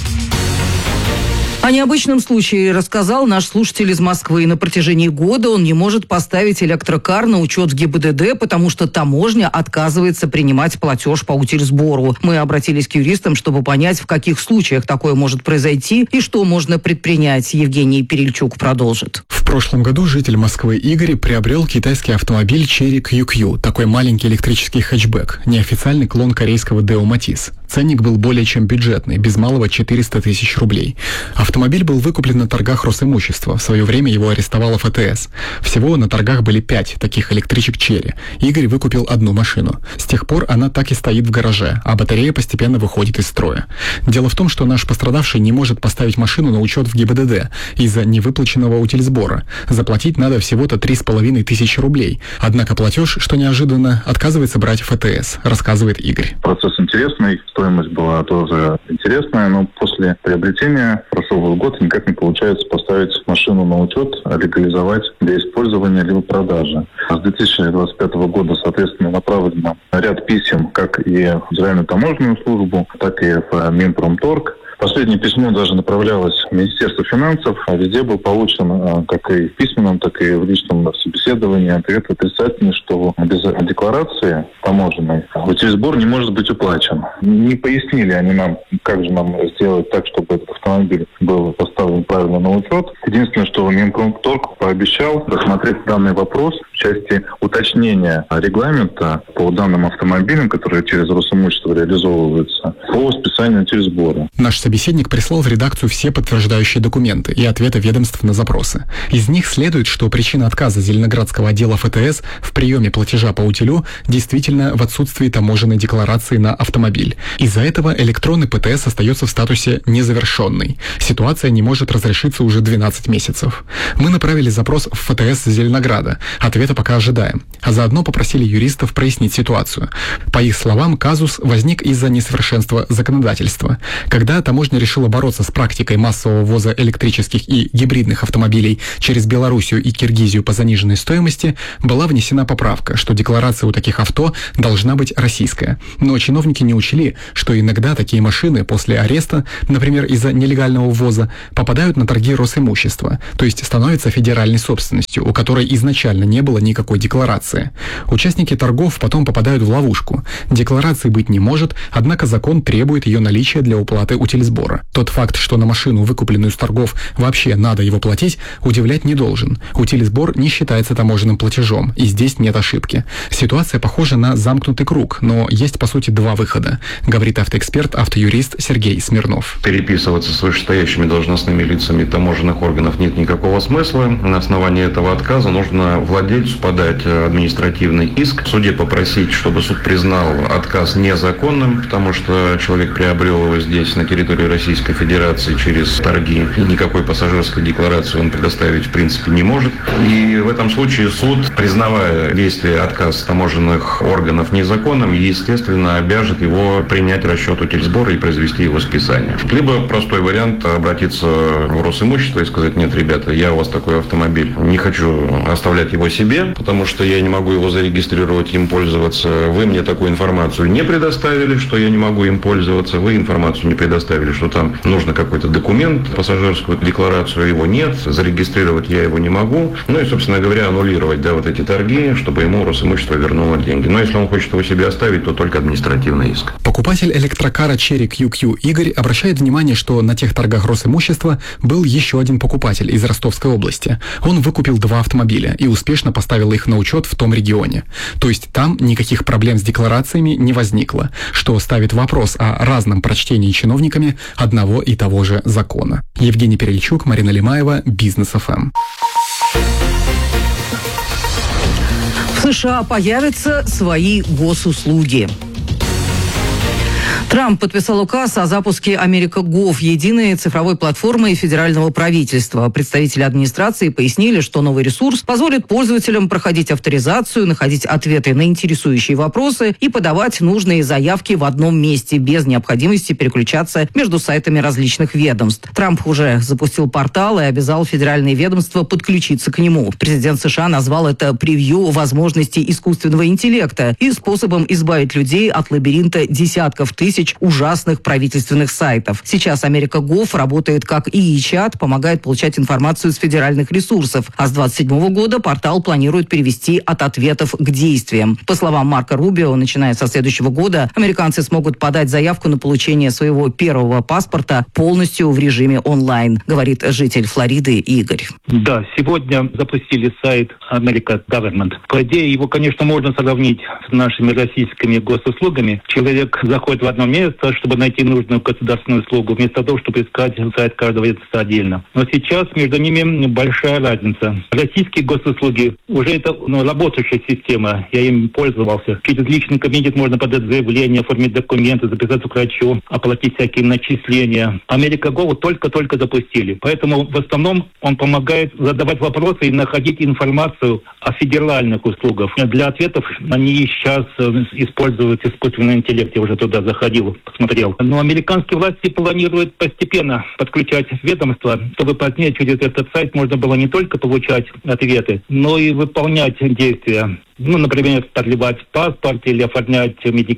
О необычном случае рассказал наш слушатель из Москвы. На протяжении года он не может поставить электрокар на учет в ГИБДД, потому что таможня отказывается принимать платеж по утильсбору. Мы обратились к юристам, чтобы понять, в каких случаях такое может произойти и что можно предпринять. Евгений Перельчук продолжит. В прошлом году житель Москвы Игорь приобрел китайский автомобиль Chery кью кью, такой маленький электрический хэтчбэк, неофициальный клон корейского Deo Matiz. Ценник был более чем бюджетный, без малого четыреста тысяч рублей. Автомобиль был выкуплен на торгах Росимущества. В свое время его арестовала эф тэ эс. Всего на торгах были пять таких электричек Chery. Игорь выкупил одну машину. С тех пор она так и стоит в гараже, а батарея постепенно выходит из строя. Дело в том, что наш пострадавший не может поставить машину на учет в ГИБДД из-за невыплаченного утильсбора. Заплатить надо всего-то три с половиной тысячи рублей. Однако платеж, что неожиданно, отказывается брать эф тэ эс, рассказывает Игорь. Процесс интересный, стоимость была тоже интересная, но после приобретения прошел год, никак не получается поставить машину на учет, легализовать для использования либо продажи. С две тысячи двадцать пятого года, соответственно, направлено ряд писем как и в Федеральную таможенную службу, так и в Минпромторг Последнее письмо даже направлялось в Министерство финансов, а везде был получен, как и в письменном, так и в личном собеседовании, ответ отрицательный, что без декларации таможенной утилизбор не может быть уплачен. Не пояснили они нам, как же нам сделать так, чтобы этот автомобиль был поставлен правильно на учет. Единственное, что Минпромторг пообещал рассмотреть данный вопрос в части уточнения регламента по данным автомобилям, которые через Росимущество реализовываются, по списанию утилизбора. Наш собеседник прислал в редакцию все подтверждающие документы и ответы ведомств на запросы. Из них следует, что причина отказа Зеленоградского отдела ФТС в приеме платежа по утилю действительно в отсутствии таможенной декларации на автомобиль. Из-за этого электронный ПТС остается в статусе незавершенный. Ситуация не может разрешиться уже двенадцать месяцев. Мы направили запрос в ФТС Зеленограда. Ответа пока ожидаем. А заодно попросили юристов прояснить ситуацию. По их словам, казус возник из-за несовершенства законодательства. Когда таможня решила бороться с практикой массового ввоза электрических и гибридных автомобилей через Белоруссию и Киргизию по заниженной стоимости, была внесена поправка, что декларация у таких авто должна быть российская. Но чиновники не учли, что иногда такие машины после ареста, например, из-за нелегального ввоза, попадают на торги Росимущества, то есть становятся федеральной собственностью, у которой изначально не было никакой декларации. Участники торгов потом попадают в ловушку. Декларации быть не может, однако закон требует ее наличия для уплаты утилизбора. Тот факт, что на машину, выкупленную с торгов, вообще надо его платить, удивлять не должен. Утилизбор не считается таможенным платежом, и здесь нет ошибки. Ситуация похожа на замкнутый круг, но есть, по сути, два выхода, говорит автоэксперт, автоюрист Сергей Смирнов. Переписываться с вышестоящими должностными лицами таможенных органов нет никакого смысла. На основании этого отказа нужно владельцу подать административный иск, в суде попросить, чтобы суд признал отказ незаконным, потому что человек приобрел его здесь, на территории Российской Федерации, через торги, и никакой пассажирской декларации он предоставить в принципе не может. И в этом случае суд, признавая действие отказа таможенных органов незаконным, естественно, обяжет его принять расчет утилизбора и произвести его списание. Либо простой вариант — обратиться в Росимущество и сказать: нет, ребята, я у вас такой автомобиль, не хочу оставлять его себе, потому что я не могу его зарегистрировать, им пользоваться. Вы мне такую информацию не предоставили, что я не могу им пользоваться. Вы информацию не предоставили, что там нужно какой-то документ, пассажирскую декларацию, его нет, зарегистрировать я его не могу. Ну и, собственно говоря, аннулировать, да, вот эти торги, чтобы ему Росимущество вернуло деньги. Но если он хочет его себе оставить, то только административный иск. Покупатель электрокара Chery кью кью Игорь обращает внимание, что на тех торгах Росимущества был еще один покупатель из Ростовской области. Он выкупил два автомобиля и успешно поставил их на учет в том регионе. То есть там никаких проблем с декларациями не возникло, что ставит вопрос о разном прочтении чиновниками одного и того же закона. Евгений Перельчук, Марина Лимаева, Бизнес эф эм. В США появятся свои госуслуги. Трамп подписал указ о запуске Америка Гов, единой цифровой платформы федерального правительства. Представители администрации пояснили, что новый ресурс позволит пользователям проходить авторизацию, находить ответы на интересующие вопросы и подавать нужные заявки в одном месте, без необходимости переключаться между сайтами различных ведомств. Трамп уже запустил портал и обязал федеральные ведомства подключиться к нему. Президент США назвал это превью возможностей искусственного интеллекта и способом избавить людей от лабиринта десятков тысяч ужасных правительственных сайтов. Сейчас Америка Гов работает как ИИ-чат, помогает получать информацию с федеральных ресурсов. А с двадцать седьмого года портал планирует перевести от ответов к действиям. По словам Марко Рубио, начиная со следующего года, американцы смогут подать заявку на получение своего первого паспорта полностью в режиме онлайн, говорит житель Флориды Игорь. Да, сегодня запустили сайт America Government. По идее, его, конечно, можно сравнить с нашими российскими госуслугами. Человек заходит в одно место, чтобы найти нужную государственную услугу, вместо того, чтобы искать сайт каждого ведомства отдельно. Но сейчас между ними большая разница. Российские госуслуги уже это ну, работающая система. Я им пользовался. Через личный кабинет можно подать заявление, оформить документы, записаться к врачу, оплатить всякие начисления. Америка Go только-только запустили. Поэтому в основном он помогает задавать вопросы и находить информацию о федеральных услугах. Для ответов они сейчас используют искусственный интеллект. Я уже туда заходил, посмотрел. Но американские власти планируют постепенно подключать ведомства, чтобы позднее через этот сайт можно было не только получать ответы, но и выполнять действия. Ну, например, продлевать паспорт или оформлять Medicare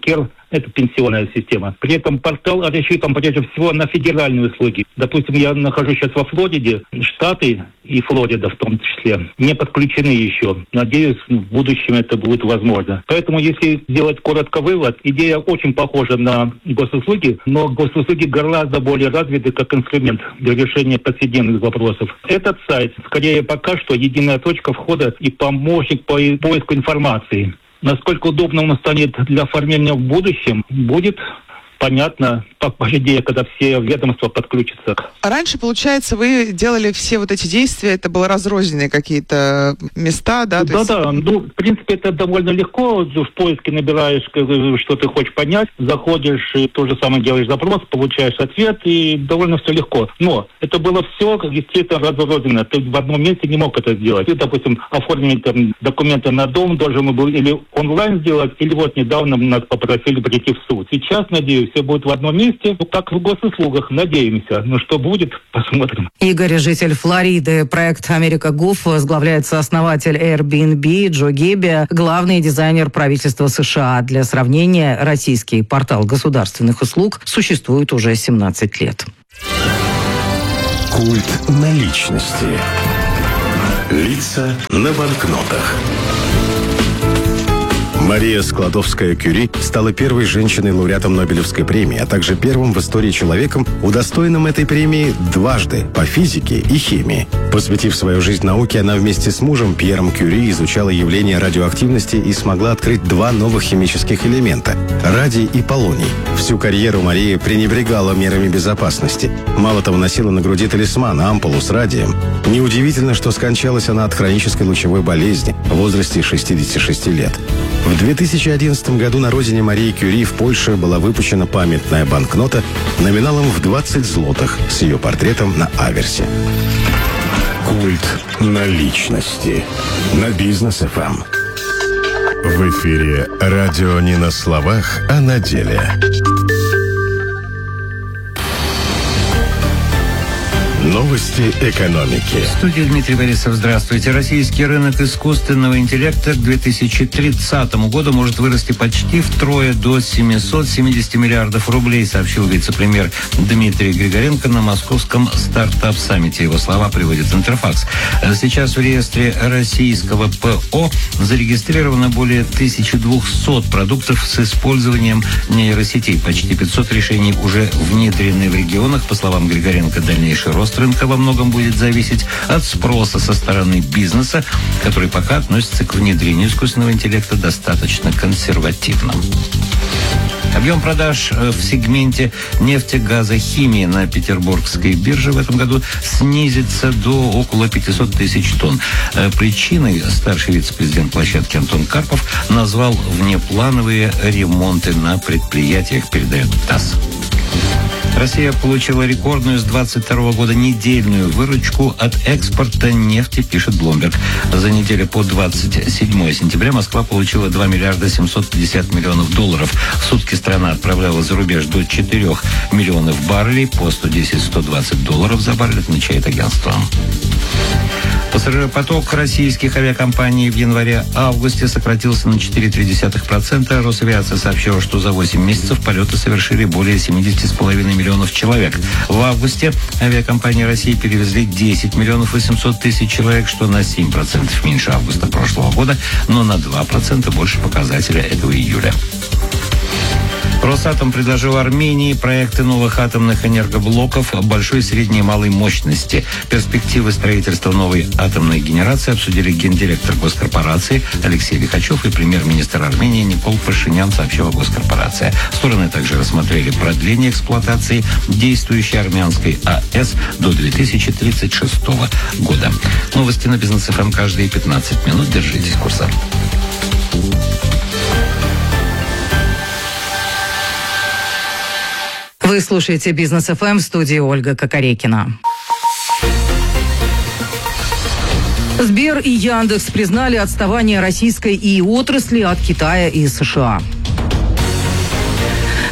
это пенсионная система. При этом портал рассчитан прежде всего на федеральные услуги. Допустим, я нахожусь сейчас во Флориде, Штаты и Флорида в том числе не подключены еще. Надеюсь, в будущем это будет возможно. Поэтому, если сделать коротко вывод, идея очень похожа на госуслуги, но госуслуги гораздо более развиты как инструмент для решения повседневных вопросов. Этот сайт, скорее пока что, единая точка входа и помощник по поиску информации. Насколько удобно он станет для оформления в будущем, будет понятно, по идее, когда все ведомства подключатся. А раньше, получается, вы делали все вот эти действия, это было разрозненные какие-то места, да? Да, есть... да. Ну, в принципе, это довольно легко. В поиске набираешь, что ты хочешь понять, заходишь, и то же самое делаешь запрос, получаешь ответ, и довольно все легко. Но это было все, естественно, разрозненно. Ты в одном месте не мог это сделать. Ты, допустим, оформить там, документы на дом должен был или онлайн сделать, или вот недавно нас попросили прийти в суд. Сейчас, надеюсь, все будет в одном месте, как в госуслугах, надеемся. Но что будет, посмотрим. Игорь, житель Флориды. Проект «Америка Гуф» возглавляет сооснователь Airbnb Джо Гебби, главный дизайнер правительства США. Для сравнения, российский портал государственных услуг существует уже семнадцать лет. Культ наличности. Лица на банкнотах. Мария Складовская-Кюри стала первой женщиной-лауреатом Нобелевской премии, а также первым в истории человеком, удостоенным этой премии дважды по физике и химии. Посвятив свою жизнь науке, она вместе с мужем Пьером Кюри изучала явление радиоактивности и смогла открыть два новых химических элемента – радий и полоний. Всю карьеру Мария пренебрегала мерами безопасности. Мало того, носила на груди талисман, ампулу с радием. Неудивительно, что скончалась она от хронической лучевой болезни в возрасте шестидесяти шести лет. В две тысячи одиннадцатом году на родине Марии Кюри в Польше была выпущена памятная банкнота номиналом в двадцать злотых с ее портретом на аверсе. Культ наличности на Бизнес эф эм. В эфире радио не на словах, а на деле. Новости экономики. В студии Дмитрий Борисов. Здравствуйте. Российский рынок искусственного интеллекта к две тысячи тридцатому году может вырасти почти втрое до семисот семидесяти миллиардов рублей, сообщил вице-премьер Дмитрий Григоренко на московском стартап-саммите. Его слова приводит Интерфакс. Сейчас в реестре российского ПО зарегистрировано более тысячи двухсот продуктов с использованием нейросетей. Почти пятьсот решений уже внедрены в регионах. По словам Григоренко, дальнейший рост рынка во многом будет зависеть от спроса со стороны бизнеса, который пока относится к внедрению искусственного интеллекта достаточно консервативно. Объем продаж в сегменте нефтегазохимии на петербургской бирже в этом году снизится до около пятисот тысяч тонн. Причиной старший вице-президент площадки Антон Карпов назвал внеплановые ремонты на предприятиях, передает ТАСС. Россия получила рекордную с двадцать второго года недельную выручку от экспорта нефти, пишет Bloomberg. За неделю по двадцать седьмое сентября Москва получила два миллиарда семьсот пятьдесят миллионов долларов. В сутки страна отправляла за рубеж до четырёх миллионов баррелей по сто десять - сто двадцать долларов за баррель, отмечает агентство. Пассажиропоток российских авиакомпаний в январе-августе сократился на четыре целых три десятых процента. Росавиация сообщила, что за восемь месяцев полеты совершили более семидесяти с половиной миллионов человек. В августе авиакомпании России перевезли десять миллионов восемьсот тысяч человек, что на семь процентов меньше августа прошлого года, но на два процента больше показателя этого июля. Росатом предложил Армении проекты новых атомных энергоблоков большой, средней и малой мощности. Перспективы строительства новой атомной генерации обсудили гендиректор госкорпорации Алексей Лихачев и премьер-министр Армении Никол Пашинян, сообщила госкорпорация. Стороны также рассмотрели продление эксплуатации действующей армянской АЭС до две тысячи тридцать шестого года. Новости на Бизнес эф эм каждые пятнадцать минут. Держитесь курса. Вы слушаете Бизнес эф эм, в студии Ольга Кокорекина. Сбер и Яндекс признали отставание российской ИИ-отрасли от Китая и США.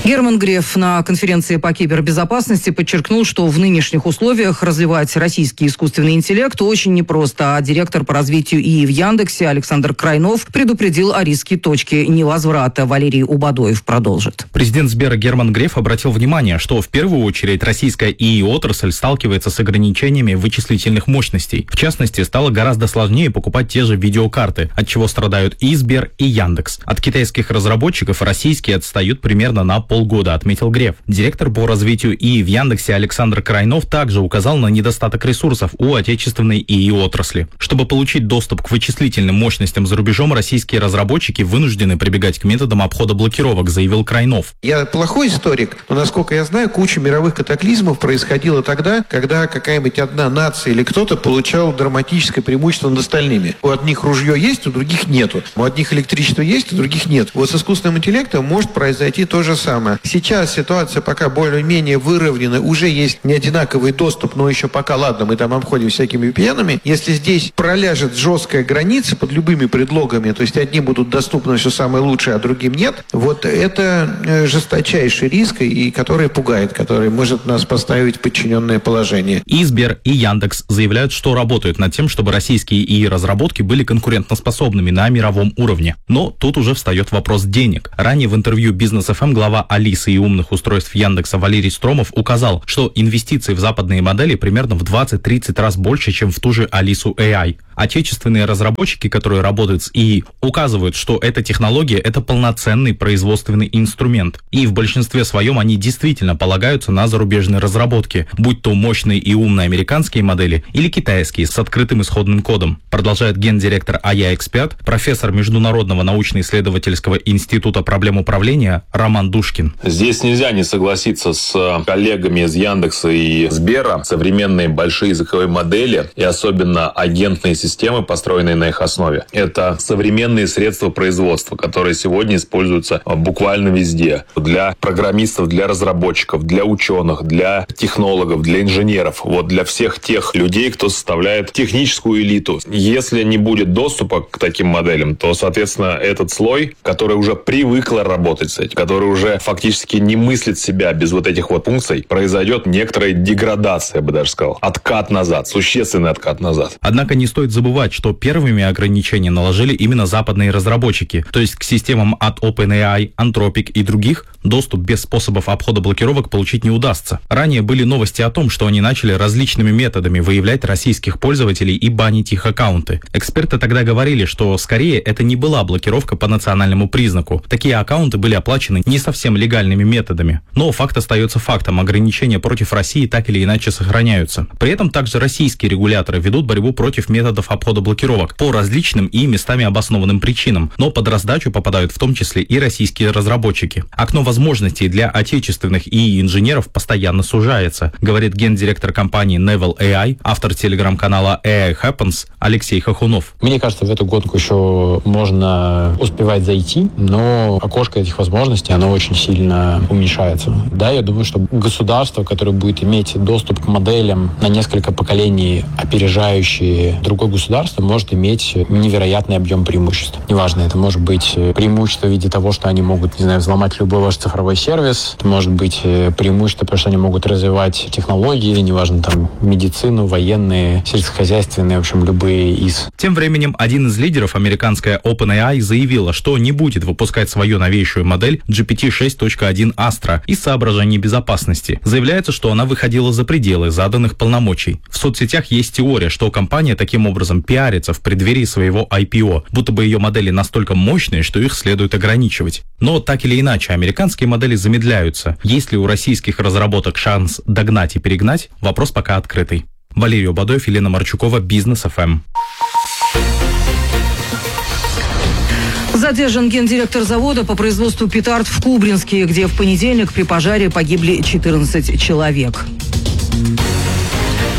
Герман Греф на конференции по кибербезопасности подчеркнул, что в нынешних условиях развивать российский искусственный интеллект очень непросто, а директор по развитию ИИ в Яндексе Александр Крайнов предупредил о риске точки невозврата. Валерий Убадоев продолжит. Президент Сбера Герман Греф обратил внимание, что в первую очередь российская ИИ-отрасль сталкивается с ограничениями вычислительных мощностей. В частности, стало гораздо сложнее покупать те же видеокарты, от чего страдают и Сбер, и Яндекс. От китайских разработчиков российские отстают примерно на полгода, отметил Греф. Директор по развитию ИИ в Яндексе Александр Крайнов также указал на недостаток ресурсов у отечественной ИИ-отрасли. Чтобы получить доступ к вычислительным мощностям за рубежом, российские разработчики вынуждены прибегать к методам обхода блокировок, заявил Крайнов. Я плохой историк, но, насколько я знаю, куча мировых катаклизмов происходила тогда, когда какая-нибудь одна нация или кто-то получал драматическое преимущество над остальными. У одних ружье есть, у других нету. У одних электричество есть, у других нет. Вот с искусственным интеллектом может произойти то же самое. Сейчас ситуация пока более-менее выровнена, уже есть неодинаковый доступ, но еще пока, ладно, мы там обходим всякими ви пи эн-ами. Если здесь проляжет жесткая граница под любыми предлогами, то есть одни будут доступны все самое лучшее, а другим нет, вот это жесточайший риск, и который пугает, который может нас поставить в подчиненное положение. И Сбер, и Яндекс заявляют, что работают над тем, чтобы российские ИИ-разработки были конкурентоспособными на мировом уровне. Но тут уже встает вопрос денег. Ранее в интервью Бизнес эф эм глава Алисы и умных устройств Яндекса Валерий Стромов указал, что инвестиции в западные модели примерно в двадцать-тридцать раз больше, чем в ту же Алису эй ай. Отечественные разработчики, которые работают с ИИ, указывают, что эта технология – это полноценный производственный инструмент. И в большинстве своем они действительно полагаются на зарубежные разработки, будь то мощные и умные американские модели или китайские с открытым исходным кодом. Продолжает гендиректор эй ай-эксперт, профессор Международного научно-исследовательского института проблем управления Роман Душкин. Здесь нельзя не согласиться с коллегами из Яндекса и Сбера. Современные большие языковые модели и особенно агентные системы, построенные на их основе, это современные средства производства, которые сегодня используются буквально везде. Для программистов, для разработчиков, для ученых, для технологов, для инженеров. Вот для всех тех людей, кто составляет техническую элиту. Если не будет доступа к таким моделям, то, соответственно, этот слой, который уже привыкла работать с этим, который уже фактически не мыслит себя без вот этих вот функций, произойдет некоторая деградация, я бы даже сказал. Откат назад, существенный откат назад. Однако не стоит забывать, что первыми ограничения наложили именно западные разработчики. То есть к системам от OpenAI, Anthropic и других доступ без способов обхода блокировок получить не удастся. Ранее были новости о том, что они начали различными методами выявлять российских пользователей и банить их аккаунты. Эксперты тогда говорили, что скорее это не была блокировка по национальному признаку. Такие аккаунты были оплачены не совсем легальными методами. Но факт остается фактом. Ограничения против России так или иначе сохраняются. При этом также российские регуляторы ведут борьбу против методов обхода блокировок по различным и местами обоснованным причинам. Но под раздачу попадают в том числе и российские разработчики. Окно возможностей для отечественных ИИ-инженеров постоянно сужается, говорит гендиректор компании Neville эй ай, автор телеграм-канала эй ай Happens Алексей Хохунов. Мне кажется, в эту гонку еще можно успевать зайти, но окошко этих возможностей, оно очень сильно уменьшается. Да, я думаю, что государство, которое будет иметь доступ к моделям на несколько поколений, опережающие другое государство, может иметь невероятный объем преимуществ. Неважно, это может быть преимущество в виде того, что они могут, не знаю, взломать любой ваш цифровой сервис, это может быть преимущество, потому что они могут развивать технологии, неважно, там, медицину, военные, сельскохозяйственные, в общем, любые из. Тем временем один из лидеров, американская OpenAI, заявила, что не будет выпускать свою новейшую модель джи пи ти шесть точка один Astra из соображений безопасности. Заявляется, что она выходила за пределы заданных полномочий. В соцсетях есть теория, что компания таким образом пиарится в преддверии своего ай пи о, будто бы ее модели настолько мощные, что их следует ограничивать. Но так или иначе, американские модели замедляются. Есть ли у российских разработок шанс догнать и перегнать? Вопрос пока открытый. Валерий Убадоев, Елена Марчукова, Бизнес эф эм. Задержан гендиректор завода по производству петард в Кубринске, где в понедельник при пожаре погибли четырнадцать человек.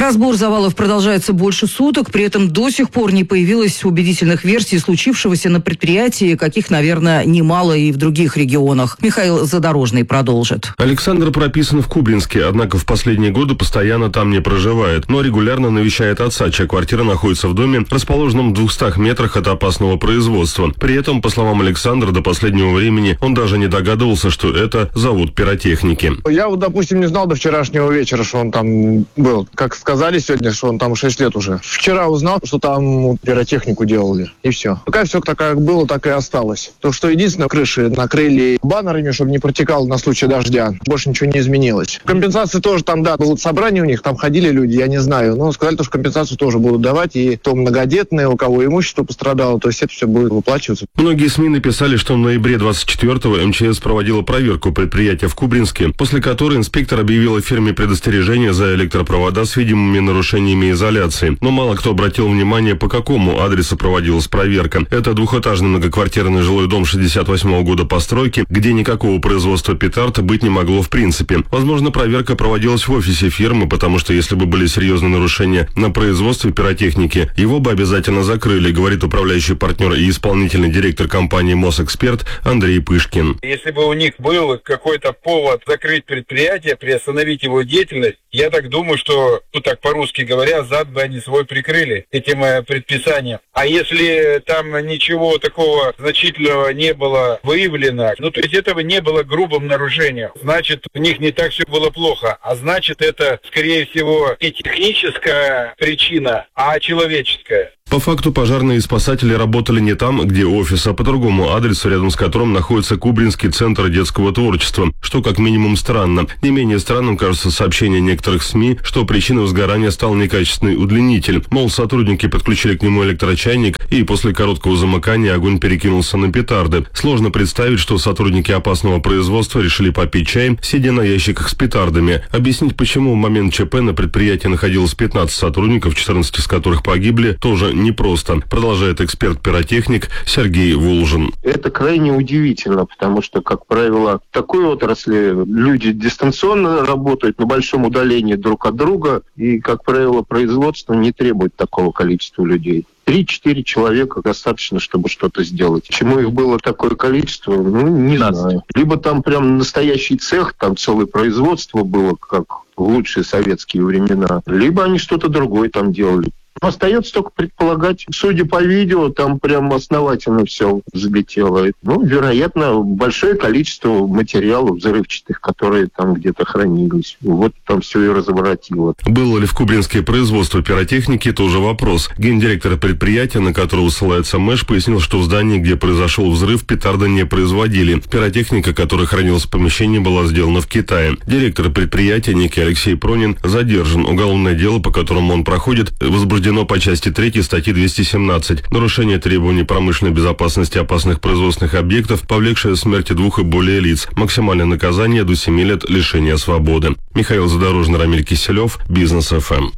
Разбор завалов продолжается больше суток, при этом до сих пор не появилось убедительных версий случившегося на предприятии, каких, наверное, немало и в других регионах. Михаил Задорожный продолжит. Александр прописан в Кублинске, однако в последние годы постоянно там не проживает, но регулярно навещает отца, чья квартира находится в доме, расположенном в двухстах метрах от опасного производства. При этом, по словам Александра, до последнего времени он даже не догадывался, что это завод пиротехники. Я вот, допустим, не знал до вчерашнего вечера, что он там был. Как сказали сегодня, что он там шесть лет уже. Вчера узнал, что там пиротехнику делали, и все. Пока все так, как было, так и осталось. То, что единственное, крыши накрыли баннерами, чтобы не протекало на случай дождя. Больше ничего не изменилось. Компенсации тоже там, да, было собрание у них, там ходили люди, я не знаю. Но сказали, что компенсацию тоже будут давать, и то многодетные, у кого имущество пострадало, то есть это все будет выплачиваться. Многие СМИ написали, что в ноябре двадцать четвёртого МЧС проводила проверку предприятия в Кублинске, после которой инспектор объявил фирме предостережение за электропровода с видимыми нарушениями изоляции. Но мало кто обратил внимание, по какому адресу проводилась проверка. Это двухэтажный многоквартирный жилой дом шестьдесят восьмого года постройки, где никакого производства петард быть не могло в принципе. Возможно, проверка проводилась в офисе фирмы, потому что если бы были серьезные нарушения на производстве пиротехники, его бы обязательно закрыли, говорит управляющий партнер и исполнительный директор компании «Мосэксперт» Андрей Пышкин. Если бы у них был какой-то повод закрыть предприятие, приостановить его деятельность, я так думаю, что, ну так по-русски говоря, зад бы они свой прикрыли этим э, предписанием. А если там ничего такого значительного не было выявлено, ну то есть этого не было грубым нарушением, значит у них не так все было плохо, а значит это, скорее всего, не техническая причина, а человеческая. По факту пожарные и спасатели работали не там, где офис, а по другому адресу, рядом с которым находится Кублинский центр детского творчества, что как минимум странно. Не менее странным кажется сообщение некоторых СМИ, что причиной возгорания стал некачественный удлинитель. Мол, сотрудники подключили к нему электрочайник, и после короткого замыкания огонь перекинулся на петарды. Сложно представить, что сотрудники опасного производства решили попить чай, сидя на ящиках с петардами. Объяснить, почему в момент ЧП на предприятии находилось пятнадцать сотрудников, четырнадцать из которых погибли, тоже непросто, продолжает эксперт-пиротехник Сергей Волжин. Это крайне удивительно, потому что, как правило, в такой отрасли люди дистанционно работают на большом удалении друг от друга, и, как правило, производство не требует такого количества людей. Три-четыре человека достаточно, чтобы что-то сделать. Почему их было такое количество, ну, не знаю. Либо там прям настоящий цех, там целое производство было, как в лучшие советские времена, либо они что-то другое там делали. Остается только предполагать, судя по видео, там прям основательно все взлетело. Ну, вероятно, большое количество материалов взрывчатых, которые там где-то хранились. Вот там все и разворотило. Было ли в Кублинске производство пиротехники, тоже вопрос. Гендиректор предприятия, на которого ссылается Мэш, пояснил, что в здании, где произошел взрыв, петарды не производили. Пиротехника, которая хранилась в помещении, была сделана в Китае. Директор предприятия, некий Алексей Пронин, задержан. Уголовное дело, по которому он проходит, возбуждено по части третьей статьи двести семнадцать. Нарушение требований промышленной безопасности опасных производственных объектов, повлекшее смерти двух и более лиц. Максимальное наказание до семи лет лишения свободы. Михаил Задорожный, Рамиль Киселев, Бизнес эф эм.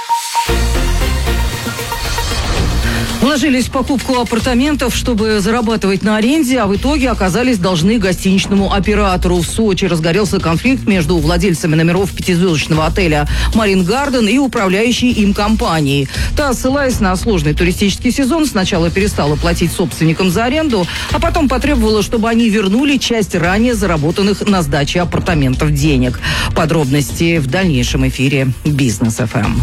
Вложились в покупку апартаментов, чтобы зарабатывать на аренде, а в итоге оказались должны гостиничному оператору. В Сочи разгорелся конфликт между владельцами номеров пятизвездочного отеля «Марин Гарден» и управляющей им компанией. Та, ссылаясь на сложный туристический сезон, сначала перестала платить собственникам за аренду, а потом потребовала, чтобы они вернули часть ранее заработанных на сдаче апартаментов денег. Подробности в дальнейшем эфире «Бизнес эф эм».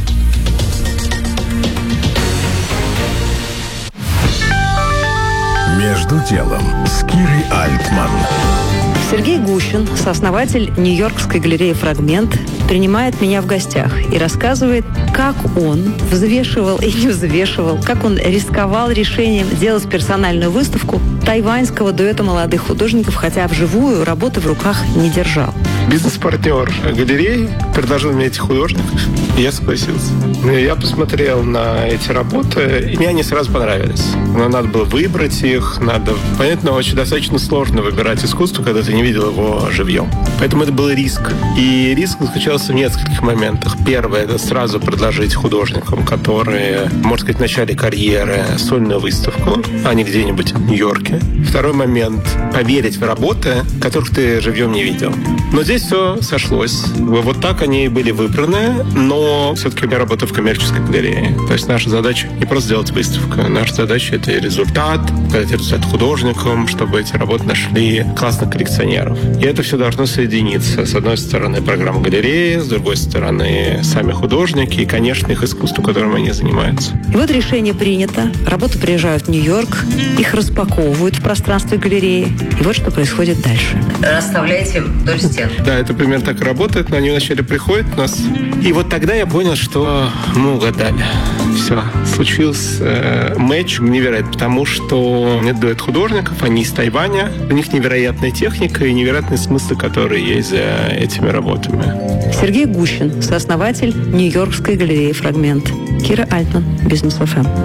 «Между делом» с Кирой Альтман. Сергей Гущин, сооснователь Нью-Йоркской галереи «Фрагмент», принимает меня в гостях и рассказывает, как он взвешивал и не взвешивал, как он рисковал решением делать персональную выставку тайваньского дуэта молодых художников, хотя вживую работы в руках не держал. Бизнес-партнер галереи предложил мне этих художников, и я согласился. Я посмотрел на эти работы, и мне они сразу понравились. Но надо было выбрать их, надо... Понятно, очень достаточно сложно выбирать искусство, когда ты не видел его живьем. Поэтому это был риск. И риск заключался в нескольких моментах. Первое — это сразу предложить художникам, которые, можно сказать, в начале карьеры, сольную выставку, а не где-нибудь в Нью-Йорке. вещи. Второй момент – поверить в работы, которых ты живьем не видел. Но здесь все сошлось. Вот так они были выбраны, но все-таки я работаю в коммерческой галерее. То есть наша задача не просто сделать выставку. Наша задача – это результат, дать результат художникам, чтобы эти работы нашли классных коллекционеров. И это все должно соединиться. С одной стороны, программа галереи, с другой стороны, сами художники и, конечно, их искусство, которым они занимаются. И вот решение принято. Работы приезжают в Нью-Йорк, их распаковывают в пространстве галереи. И вот что происходит дальше. Расставляйте вдоль стен. Да, это примерно так и работает, но они вначале приходят у нас. И вот тогда я понял, что мы угадали. Все, случился э, матч невероятный, потому что нет дуэт художников, они из Тайваня, у них невероятная техника и невероятные смыслы, которые есть за этими работами. Сергей Гущин, сооснователь Нью-Йоркской галереи «Фрагмент». Кира Альтман, Бизнес эф эм.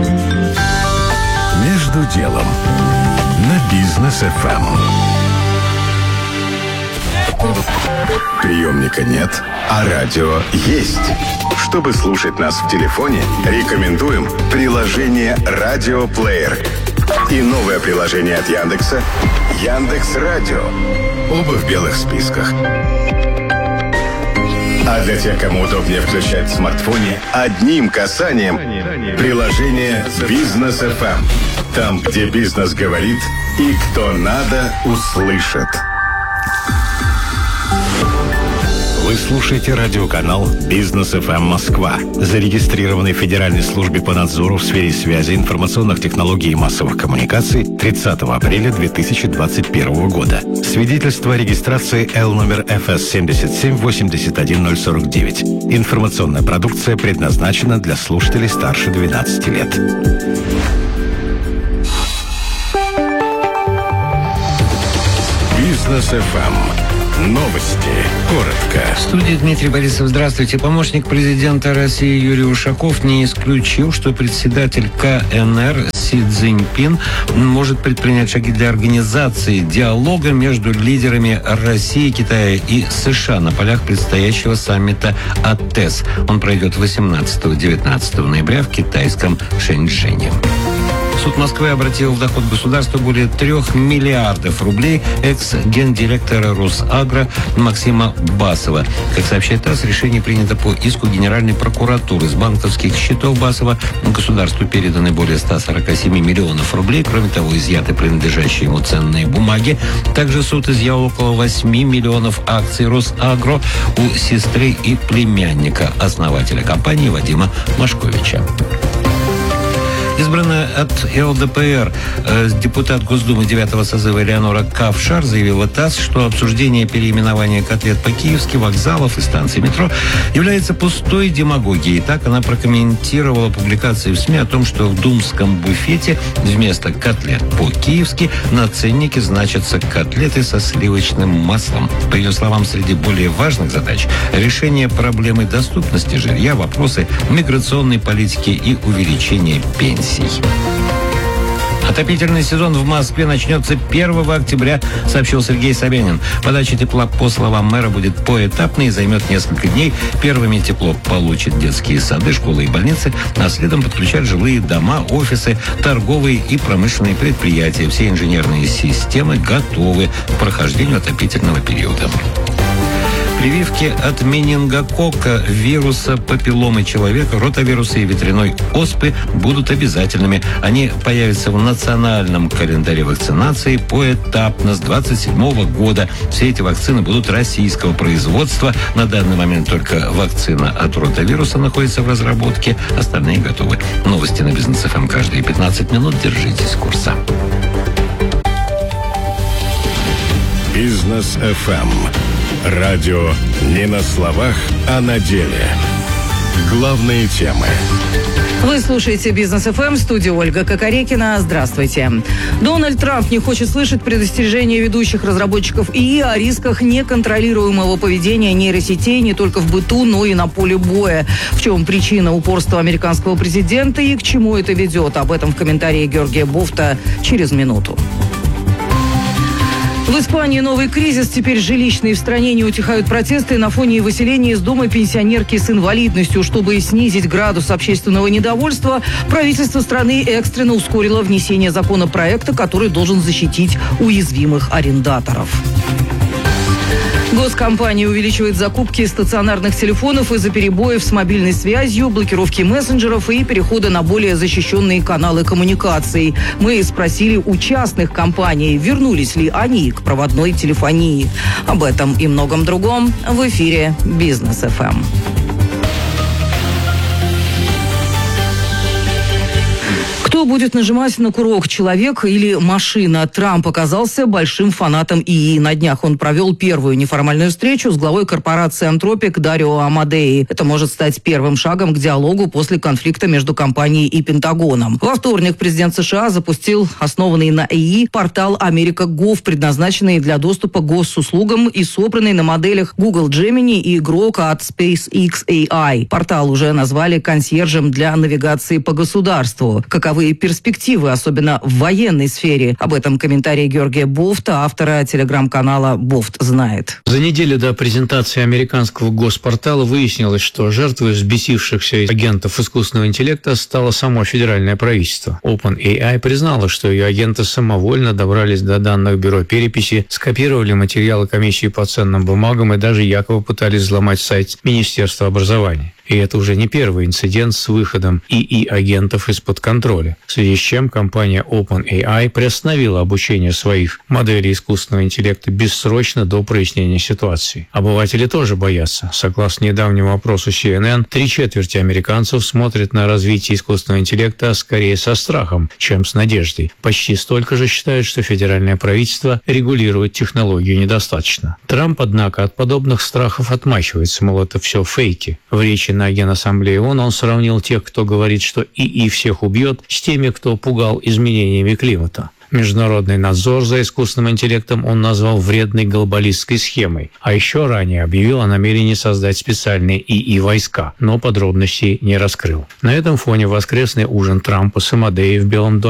Между делом на Бизнес эф эм. Приемника нет, а радио есть. Чтобы слушать нас в телефоне, рекомендуем приложение «Радиоплеер» и новое приложение от Яндекса «Яндекс.Радио». Оба в белых списках. А для тех, кому удобнее включать в смартфоне, одним касанием приложение «Бизнес эф эм». Там, где бизнес говорит и кто надо, услышит. Вы слушаете радиоканал «Бизнес эф эм Москва», зарегистрированный в Федеральной службе по надзору в сфере связи, информационных технологий и массовых коммуникаций тридцатого апреля две тысячи двадцать первого года. Свидетельство о регистрации Л номер эф эс семь семь восемь один ноль сорок девять. Информационная продукция предназначена для слушателей старше двенадцати лет. Бизнес эф эм. Новости. Коротко. В студии Дмитрий Борисов. Здравствуйте. Помощник президента России Юрий Ушаков не исключил, что председатель ка эн эр Си Цзиньпин может предпринять шаги для организации диалога между лидерами России, Китая и США на полях предстоящего саммита АТЭС. Он пройдет восемнадцатого-девятнадцатого ноября в китайском Шэньчжэне. Суд Москвы обратил в доход государства более трех миллиардов рублей экс-гендиректора Росагро Максима Басова. Как сообщает ТАСС, решение принято по иску Генеральной прокуратуры. С банковских счетов Басова государству переданы более ста сорока семи миллионов рублей. Кроме того, изъяты принадлежащие ему ценные бумаги. Также суд изъял около восьми миллионов акций Росагро у сестры и племянника основателя компании Вадима Машковича. Избранная от эл дэ пэ эр э, депутат Госдумы девятого созыва Элеонора Кавшар заявила ТАСС, что обсуждение переименования котлет по-киевски, вокзалов и станций метро является пустой демагогией. Так она прокомментировала публикации в СМИ о том, что в думском буфете вместо котлет по-киевски на ценнике значатся котлеты со сливочным маслом. По ее словам, среди более важных задач решение проблемы доступности жилья, вопросы миграционной политики и увеличения пенсий. Отопительный сезон в Москве начнется первого октября, сообщил Сергей Собянин. Подача тепла, по словам мэра, будет поэтапной и займет несколько дней. Первыми тепло получат детские сады, школы и больницы, а следом подключат жилые дома, офисы, торговые и промышленные предприятия. Все инженерные системы готовы к прохождению отопительного периода. Прививки от менингококка, вируса папилломы человека, ротавируса и ветряной оспы будут обязательными. Они появятся в национальном календаре вакцинации поэтапно с двадцать седьмого года. Все эти вакцины будут российского производства. На данный момент только вакцина от ротавируса находится в разработке. Остальные готовы. Новости на Бизнес эф эм каждые пятнадцать минут. Держитесь курса. Бизнес эф эм. Радио не на словах, а на деле. Главные темы. Вы слушаете Бизнес эф эм, студия Ольга Кокорекина. Здравствуйте. Дональд Трамп не хочет слышать предостережения ведущих разработчиков ИИ о рисках неконтролируемого поведения нейросетей не только в быту, но и на поле боя. В чем причина упорства американского президента и к чему это ведет? Об этом в комментарии Георгия Бофта через минуту. В Испании новый кризис. Теперь жилищные в стране не утихают протесты на фоне выселения из дома пенсионерки с инвалидностью. Чтобы снизить градус общественного недовольства, правительство страны экстренно ускорило внесение законопроекта, который должен защитить уязвимых арендаторов. Госкомпания увеличивает закупки стационарных телефонов из-за перебоев с мобильной связью, блокировки мессенджеров и перехода на более защищенные каналы коммуникаций. Мы спросили у частных компаний, вернулись ли они к проводной телефонии. Об этом и многом другом в эфире Бизнес эф эм. Кто будет нажимать на курок, человек или машина? Трамп оказался большим фанатом ИИ. На днях он провел первую неформальную встречу с главой корпорации Anthropic Дарио Амадеи. Это может стать первым шагом к диалогу после конфликта между компанией и Пентагоном. Во вторник президент США запустил основанный на ИИ портал Америка точка гов, предназначенный для доступа к госуслугам и собранный на моделях Google Gemini и Grok от SpaceX эй ай. Портал уже назвали консьержем для навигации по государству. Каковы перспективы, особенно в военной сфере? Об этом комментарий Георгия Бофта, автора телеграм-канала «Бофт знает». За неделю до презентации американского госпортала выяснилось, что жертвой взбесившихся агентов искусственного интеллекта стало само федеральное правительство. OpenAI признала, что ее агенты самовольно добрались до данных бюро переписи, скопировали материалы комиссии по ценным бумагам и даже якобы пытались взломать сайт Министерства образования. И это уже не первый инцидент с выходом ИИ-агентов из-под контроля, в связи с чем компания OpenAI приостановила обучение своих моделей искусственного интеллекта бессрочно до прояснения ситуации. Обыватели тоже боятся. Согласно недавнему опросу си эн эн, три четверти американцев смотрят на развитие искусственного интеллекта скорее со страхом, чем с надеждой. Почти столько же считают, что федеральное правительство регулирует технологию недостаточно. Трамп, однако, от подобных страхов отмахивается, мол, это все фейки. В речи на Генассамблее ООН он сравнил тех, кто говорит, что ИИ всех убьет, с теми, кто пугал изменениями климата. Международный надзор за искусственным интеллектом он назвал вредной глобалистской схемой, а еще ранее объявил о намерении создать специальные ИИ-войска, но подробностей не раскрыл. На этом фоне воскресный ужин Трампа с Амадеей в Белом доме